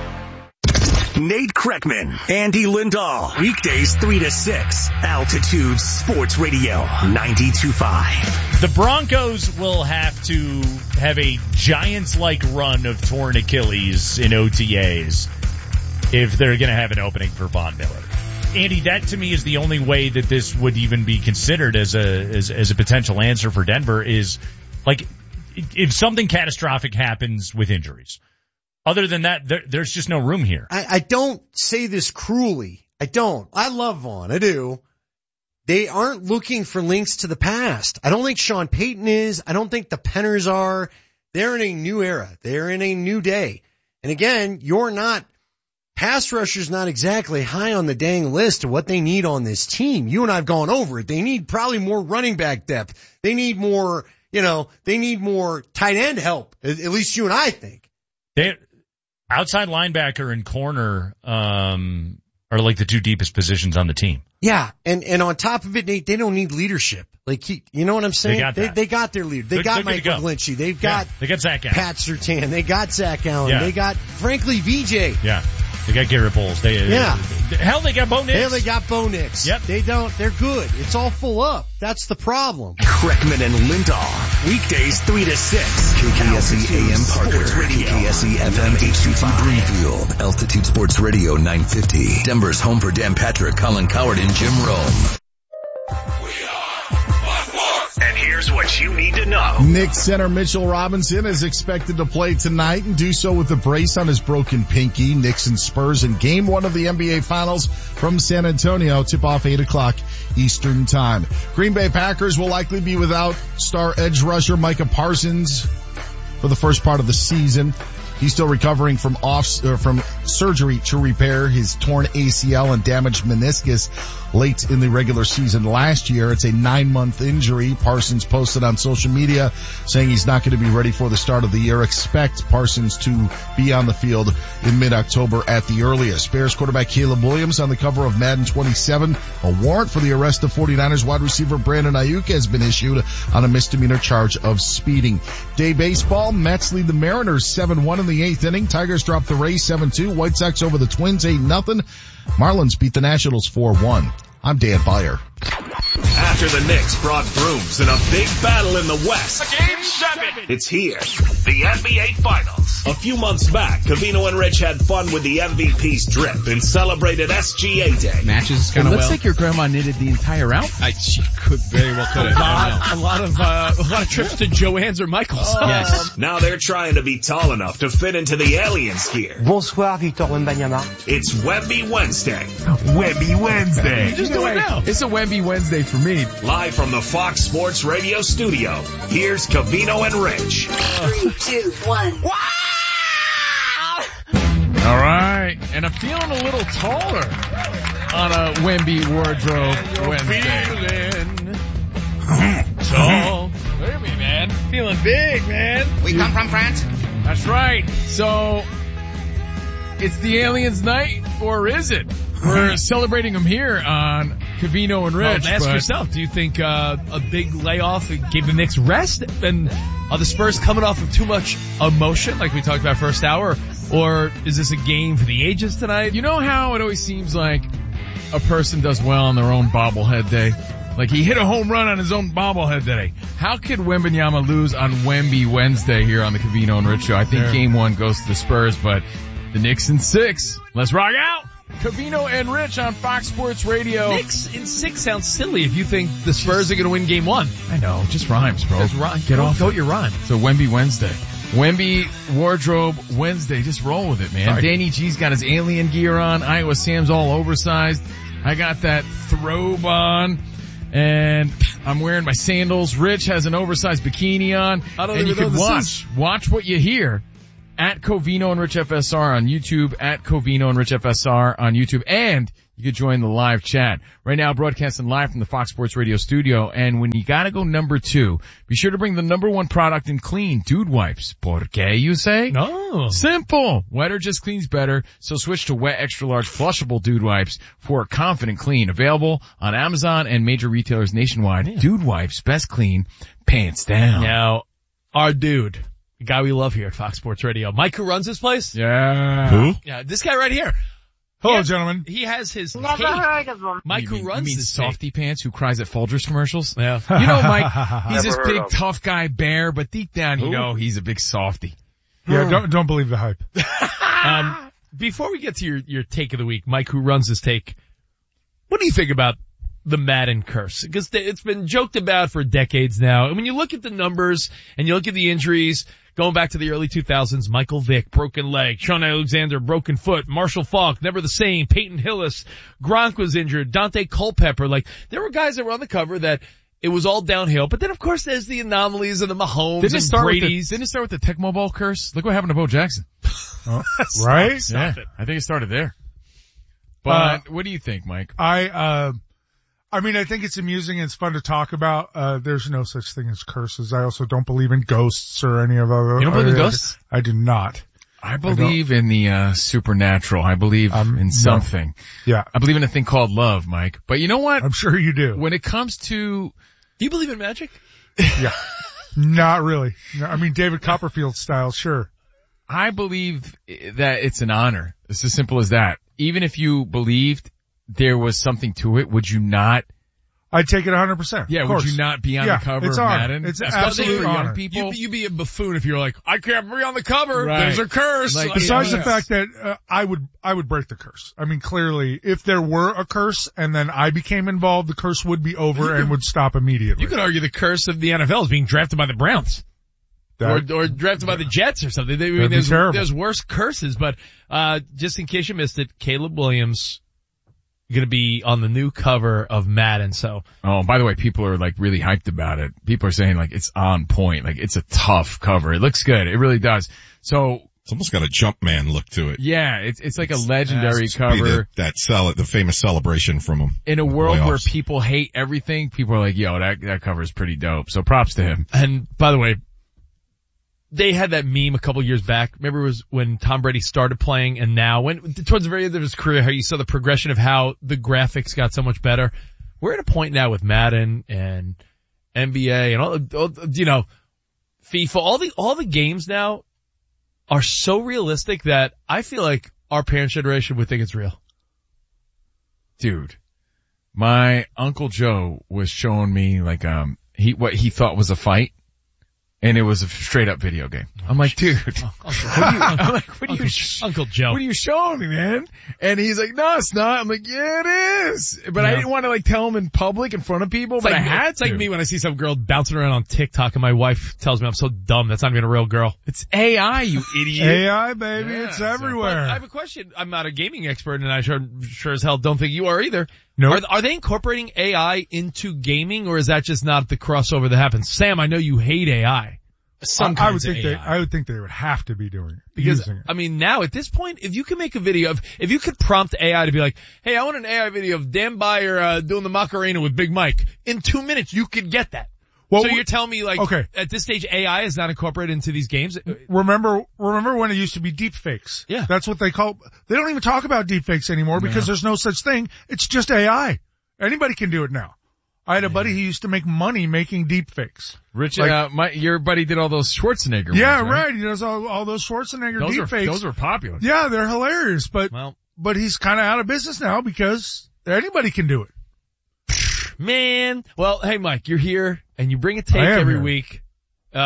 Nate Kreckman, Andy Lindahl. Weekdays three to six. Altitude Sports Radio. ninety-two point five. The Broncos will have to have a Giants-like run of torn Achilles in O T As if they're going to have an opening for Von Miller. Andy, that to me is the only way that this would even be considered as a as, as a potential answer for Denver is, like, if something catastrophic happens with injuries. Other than that, there, there's just no room here. I, I don't say this cruelly. I don't. I love Vaughn. I do. They aren't looking for links to the past. I don't think Sean Payton is. I don't think the Penners are. They're in a new era. They're in a new day. And again, you're not, pass rusher's not exactly high on the dang list of what they need on this team. You and I have gone over it. They need probably more running back depth. They need more, you know, they need more tight end help. At, at least you and I think. They, outside linebacker and corner, um, are like the two deepest positions on the team. Yeah. And, and on top of it, Nate, they don't need leadership. Like, he, you know what I'm saying? They got, they, they got their leader. They they're, got they're Michael go. Lynchy. They've got, yeah, they got Zach Allen. Pat Surtain. They got Zach Allen. Yeah. They got, frankly, V J. Yeah. They got Garrett Bowles. They, yeah. They, hell, they got Bo Nix. Hell, they got Bo Nix. Yep. They don't, they're good. It's all full up. That's the problem. Kreckman and Lindahl. Weekdays three to six. K K S E A M Parker. K K S E F M H two two Greenfield. Altitude Sports Radio nine fifty. Denver's home for Dan Patrick, Colin Coward, and Jim Rome. And here's what you need to know. Knicks center Mitchell Robinson is expected to play tonight and do so with a brace on his broken pinky. Knicks and Spurs in game one of the N B A Finals from San Antonio. Tip off eight o'clock Eastern time. Green Bay Packers will likely be without star edge rusher Micah Parsons for the first part of the season. He's still recovering from off, uh, from surgery to repair his torn A C L and damaged meniscus late in the regular season last year. It's a nine-month injury. Parsons posted on social media saying he's not going to be ready for the start of the year. Expect Parsons to be on the field in mid-October at the earliest. Bears quarterback Caleb Williams on the cover of Madden twenty-seven. A warrant for the arrest of 49ers wide receiver Brandon Ayuk has been issued on a misdemeanor charge of speeding. Day baseball, Mets lead the Mariners seven one in the eighth inning. Tigers drop the Rays seven two. White Sox over the Twins eight nothing. Marlins beat the Nationals four one. I'm Dan Beyer. After the Knicks brought brooms in a big battle in the West. Game seven. It's here. The N B A Finals. A few months back, Covino and Rich had fun with the M V P's drip and celebrated S G A Day. Matches kind of well. Looks like your grandma knitted the entire outfit. I, she could very well could have. A lot, a lot of, uh, a lot of trips to Joann's or Michael's. Oh. Yes. Now they're trying to be tall enough to fit into the aliens gear. Bonsoir, Victor Wembanyama. It's Wemby Wednesday. Wemby Wednesday. You just do it now. It's a Wemby Wednesday for me. Live from the Fox Sports Radio studio, here's Covino and Rich. Three, two, one. Wow! All right, and I'm feeling a little taller on a Wemby Wardrobe Wednesday. Feeling tall. Look at me, man. Feeling big, man. We come from France. That's right. So, it's the Aliens night, or is it? We're celebrating them here on Covino and Rich. Well, ask yourself, do you think uh, a big layoff gave the Knicks rest? And are the Spurs coming off of too much emotion, like we talked about first hour? Or is this a game for the ages tonight? You know how it always seems like a person does well on their own bobblehead day? Like he hit a home run on his own bobblehead day. How could Wembanyama lose on Wemby Wednesday here on the Covino and Rich show? I think yeah. game one goes to the Spurs, but the Knicks in six. Let's rock out! Covino and Rich on Fox Sports Radio. Knicks in six sounds silly if you think the Spurs are going to win game one. I know, just rhymes, bro. Just rhyme. Get go, off go it. your rhyme. So Wemby Wednesday. Wemby Wardrobe Wednesday. Just roll with it, man. Sorry. Danny G's got his alien gear on. Iowa Sam's all oversized. I got that throbe on. And I'm wearing my sandals. Rich has an oversized bikini on. I don't and you even know can this watch. is. Watch what you hear at Covino and Rich F S R on YouTube, at Covino and Rich F S R on YouTube, and you could join the live chat. Right now, broadcasting live from the Fox Sports Radio studio, and when you gotta go number two, be sure to bring the number one product in clean, Dude Wipes. Por qué, you say? No. Simple. Wetter just cleans better, so switch to Wet Extra Large Flushable Dude Wipes for a confident clean. Available on Amazon and major retailers nationwide. Yeah. Dude Wipes, best clean, pants down. Now, our dude, the guy we love here at Fox Sports Radio, Mike, who runs this place. Yeah. Who? Yeah, this guy right here. Hello, He has- gentlemen. He has his Never take. heard of them. Mike, You who mean, runs you mean this Softy Pants who cries at Folgers commercials? Yeah. You know, Mike, he's Never this heard big of him. tough guy bear, but deep down you know he's a big softy. Yeah, don't don't believe the hype. Um, before we get to your, your take of the week, Mike, who runs this take, what do you think about the Madden curse? Because it's been joked about for decades now. And when you look at the numbers and you look at the injuries, going back to the early two thousands, Michael Vick, broken leg, Sean Alexander, broken foot, Marshall Faulk, never the same, Peyton Hillis, Gronk was injured, Dante Culpepper, like, there were guys that were on the cover that it was all downhill. But then, of course, there's the anomalies and the Mahomes Didn't it and start with the, Brady's. didn't it start with the Tecmo Bowl curse? Look what happened to Bo Jackson. Oh, right? Yeah, I think it started there. But Uh, what do you think, Mike? I, uh, I mean, I think it's amusing and it's fun to talk about. Uh, there's no such thing as curses. I also don't believe in ghosts or any of other. You don't believe in other- ghosts? I do not. I believe in the uh supernatural. I believe Um, in no. something. Yeah, I believe in a thing called love, Mike. But you know what? I'm sure you do. When it comes to Do you believe in magic? Yeah, not really. No, I mean, David Copperfield style, sure. I believe that it's an honor. It's as simple as that. Even if you believed there was something to it, would you not? I'd take it one hundred percent. Yeah, of would course. you not be on Yeah, the cover it's of honor. Madden? It's Especially absolute for young honor. people. You'd, you'd be a buffoon if you were like, I can't be on the cover. Right. There's a curse. Like, Like, Besides Yeah. the fact that uh, I would, I would break the curse. I mean, clearly, if there were a curse and then I became involved, the curse would be over and would stop immediately. you could argue the curse of the N F L is being drafted by the Browns. That- or, or drafted by the Jets or something. I mean, That'd be there's, terrible. there's worse curses, but, uh, just in case you missed it, Caleb Williams gonna be on the new cover of Madden, so. Oh, by the way, people are like really hyped about it. People are saying like it's on point. Like it's a tough cover. It looks good. It really does. So It's almost got a Jumpman look to it. yeah, it's, it's like a legendary It's be cover. the- that cel- the famous celebration from him. In a world where playoffs. people hate everything, people are like, yo, that, that cover is pretty dope. So props to him. And by the way, they had that meme a couple years back. Remember it was when Tom Brady started playing and now when, towards the very end of his career, how you saw the progression of how the graphics got so much better. We're at a point now with Madden and N B A and all, all you know, FIFA, all the, all the games now are so realistic that I feel like our parent generation would think it's real. Dude, my Uncle Joe was showing me like, um, he, what he thought was a fight. And it was a straight up video game. I'm like, dude, what are you, I'm like, what are you, Uncle Joe. what are you showing me, man? And he's like, no, it's not. I'm like, yeah, it is. But I Yeah. didn't want to like tell him in public in front of people, It's but like, I had it's like to. me when I see some girl bouncing around on TikTok and my wife tells me I'm so dumb. That's not even a real girl. It's A I, you idiot. A I, baby, Yeah, it's so- everywhere. But I have a question. I'm not a gaming expert, and I sure, sure as hell don't think you are either. Nope. Are, are they incorporating A I into gaming, or is that just not the crossover that happens? Sam, I know you hate A I. Some I, I would kinds of think they, A I. I would think they would have to be doing it. Because, using it. I mean, now at this point, if you can make a video of, if you could prompt A I to be like, hey, I want an A I video of Dan Byer, uh, doing the Macarena with Big Mike. In two minutes, you could get that. Well, so you're telling me like, okay. at this stage, A I is not incorporated into these games? Remember, remember when it used to be deep fakes? Yeah. That's what they call, they don't even talk about deep fakes anymore because there's no such thing. It's just A I. Anybody can do it now. I had a buddy who used to make money making deep fakes. Rich, Like- uh, my, your buddy did all those Schwarzenegger Yeah, ones, right? right. He does all, all those Schwarzenegger Those deep are, fakes. those are popular. Yeah, they're hilarious, but, Well, but he's kind of out of business now because anybody can do it. man. Well, hey, Mike, you're here and you bring a take I am every here. week. Uh,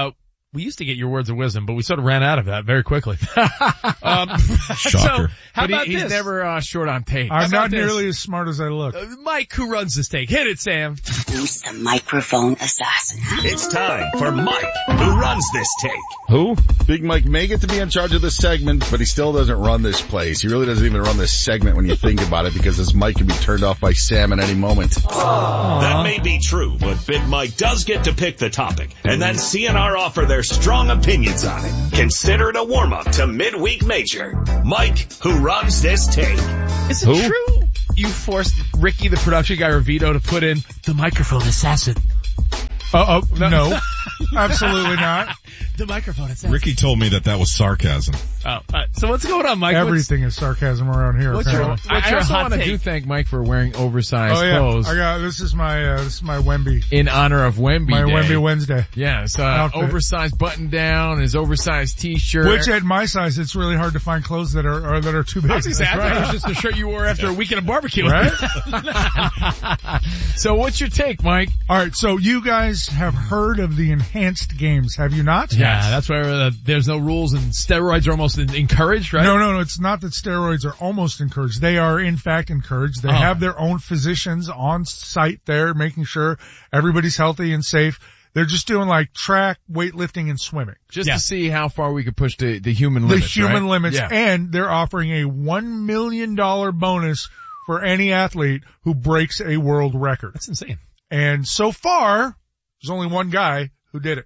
We used to get your words of wisdom, but we sort of ran out of that very quickly. um, Shocker. So, how But he- about he's this? never uh, short on tape. How I'm about not this? nearly as smart as I look. Uh, Mike, who runs this take? Hit it, Sam. Who's the microphone assassin? It's time for Mike, who runs this take. Who? Big Mike may get to be in charge of this segment, but he still doesn't run this place. He really doesn't even run this segment when you think about it, because his mic can be turned off by Sam at any moment. That may be true, but Big Mike does get to pick the topic, and then C N R offer their strong opinions on it. Consider it a warm-up to midweek major. Mike, who runs this take. Is it true you forced Ricky, the production guy, or Vito, to put in the microphone assassin? Uh oh, no. Absolutely not. The microphone assassin. Ricky told me that that was sarcasm. Oh, uh, so what's going on, Mike? Everything is sarcasm around here. What's your, apparently. I, I your also hot want to take? do thank Mike for wearing oversized Oh yeah, clothes I got this is my uh, this is my Wemby, in honor of Wemby my Day. Wemby Wednesday. Yeah, it's uh, Outfit. oversized button down, his oversized t-shirt. Which at my size, it's really hard to find clothes that are, are that are too big. I was gonna say, I That's thought right. it was just the shirt you wore after a weekend of barbecue. Right? So what's your take, Mike? All right, so you guys have heard of the enhanced games, have you not? Yeah, that's where uh, there's no rules and steroids are almost encouraged, right? No, no, no. It's not that steroids are almost encouraged. They are in fact encouraged. They Oh. have their own physicians on site there, making sure everybody's healthy and safe. They're just doing like track, weightlifting, and swimming. Just Yeah. to see how far we could push the, the human The limits, human right? limits, Yeah. and they're offering a one million dollars bonus for any athlete who breaks a world record. That's insane. And so far, there's only one guy who did it.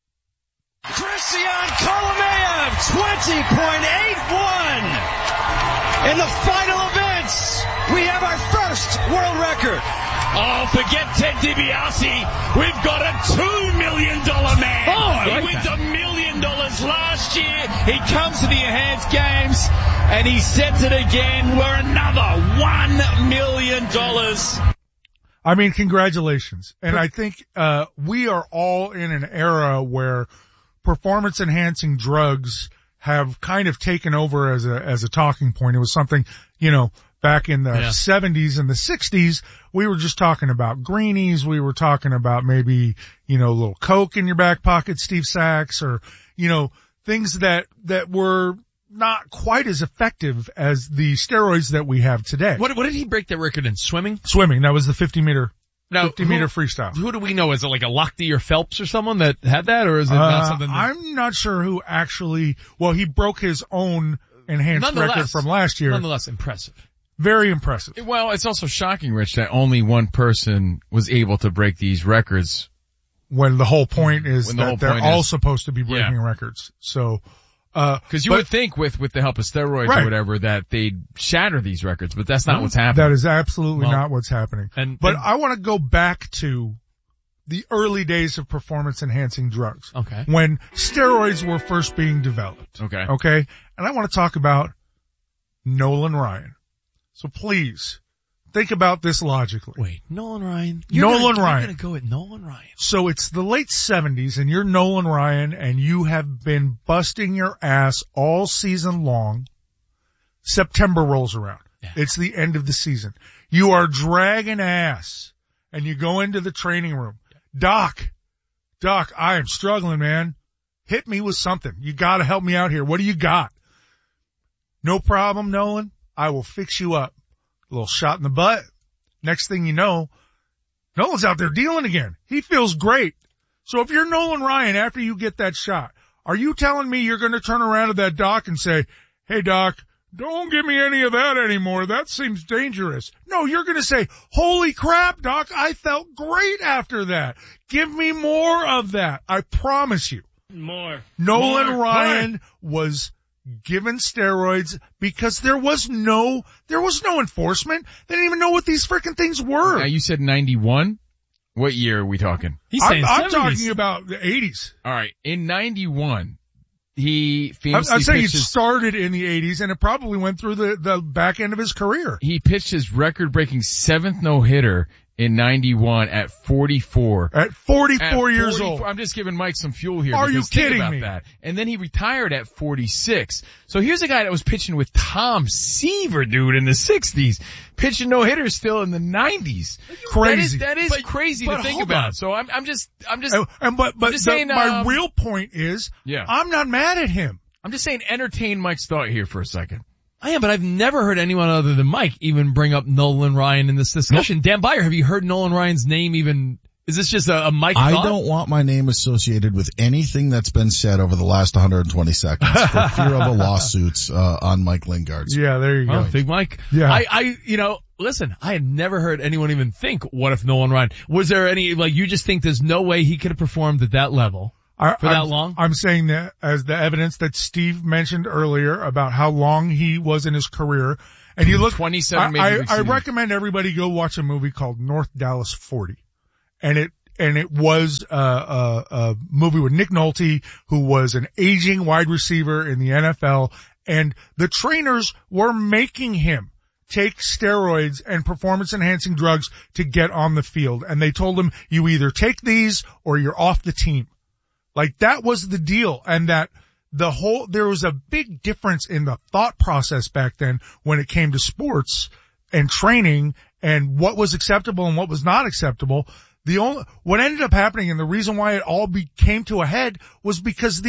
Christian Kolomeyev, twenty point eight one. In the final events, we have our first world record. Oh, forget Ted DiBiase. We've got a two million dollars man. Oh, I he like wins that. a million dollars last year. He comes to the enhanced games and he sets it again. We're another one million dollars. I mean, congratulations. And I think, uh, we are all in an era where performance enhancing drugs have kind of taken over as a, as a talking point. It was something, you know, back in the Yeah. seventies and the sixties, we were just talking about greenies. We were talking about maybe, you know, a little Coke in your back pocket, Steve Sachs, or, you know, things that, that were not quite as effective as the steroids that we have today. What, what did he break that record in? Swimming? Swimming. That was the fifty meter, Now, fifty who- meter freestyle. Who do we know? Is it like a Lochte or Phelps or someone that had that, or is it not Uh, something that... I'm not sure who actually, well, he broke his own enhanced Nonetheless- record from last year. Nonetheless, impressive. Very impressive. Well, it's also shocking, Rich, that only one person was able to break these records. When the whole point is When the that whole they're point all is- supposed to be breaking Yeah. records. So, uh, Cause you but would think with, with the help of steroids Right. or whatever that they'd shatter these records, but that's not what's happening. that is absolutely Well, not what's happening. and- but and- I want to go back to the early days of performance enhancing drugs. Okay. When steroids were first being developed. Okay. Okay. And I want to talk about Nolan Ryan. So please think about this logically. Wait, Nolan Ryan? Nolan gonna, Ryan. You're gonna go with Nolan Ryan. So it's the late seventies and you're Nolan Ryan and you have been busting your ass all season long. September rolls around. Yeah. It's the end of the season. You are dragging ass and you go into the training room. Doc, Doc, I am struggling, man. Hit me with something. You gotta help me out here. What do you got? No problem, Nolan. I will fix you up. A little shot in the butt. Next thing you know, Nolan's out there dealing again. He feels great. So if you're Nolan Ryan after you get that shot, are you telling me you're going to turn around to that doc and say, hey doc, don't give me any of that anymore. That seems dangerous. No, you're going to say, holy crap, doc, I felt great after that. Give me more of that. I promise you. More. Nolan More. Ryan was given steroids because there was no, there was no enforcement. They didn't even know what these freaking things were. Now you said ninety-one? What year are we talking? He's I'm, saying I'm seventies. talking about the eighties. Alright, in ninety-one, he I'm, famously I'm saying it pitched his, started in the eighties and it probably went through the, the back end of his career. he pitched his record-breaking seventh no-hitter in ninety-one at forty-four. At forty-four At years forty-four old. I'm just giving Mike some fuel here. Are you because think kidding about me? That. And then he retired at forty-six. So here's a guy that was pitching with Tom Seaver, dude, in the sixties. Pitching no-hitters still in the nineties. Crazy. That is, that is But- crazy but to think hold about. on. So I'm, I'm just, I'm just, And, and but, but I'm just the- saying, my um, real point is, yeah. I'm not mad at him. I'm just saying entertain Mike's thought here for a second. I am, but I've never heard anyone other than Mike even bring up Nolan Ryan in this discussion. Dan Byer, have you heard Nolan Ryan's name even? Is this just a, a Mike I thought? don't want my name associated with anything that's been said over the last one hundred twenty seconds for fear of a lawsuits uh, on Mike Lingard's. Yeah, there you Well, go. Big Mike. Yeah. I, I, you know, listen, I had never heard anyone even think, what if Nolan Ryan? Was there any, like, you just think there's no way he could have performed at that level I, for that I'm, long? I'm saying that as the evidence that Steve mentioned earlier about how long he was in his career. And you look, twenty-seven I, major league I, I seasons. recommend everybody go watch a movie called North Dallas forty. And it, and it was a, a, a movie with Nick Nolte, who was an aging wide receiver in the N F L. And the trainers were making him take steroids and performance enhancing drugs to get on the field. And they told him, you either take these or you're off the team. Like that was the deal. And that the whole, there was a big difference in the thought process back then when it came to sports and training and what was acceptable and what was not acceptable. The only, what ended up happening and the reason why it all be, came to a head was because the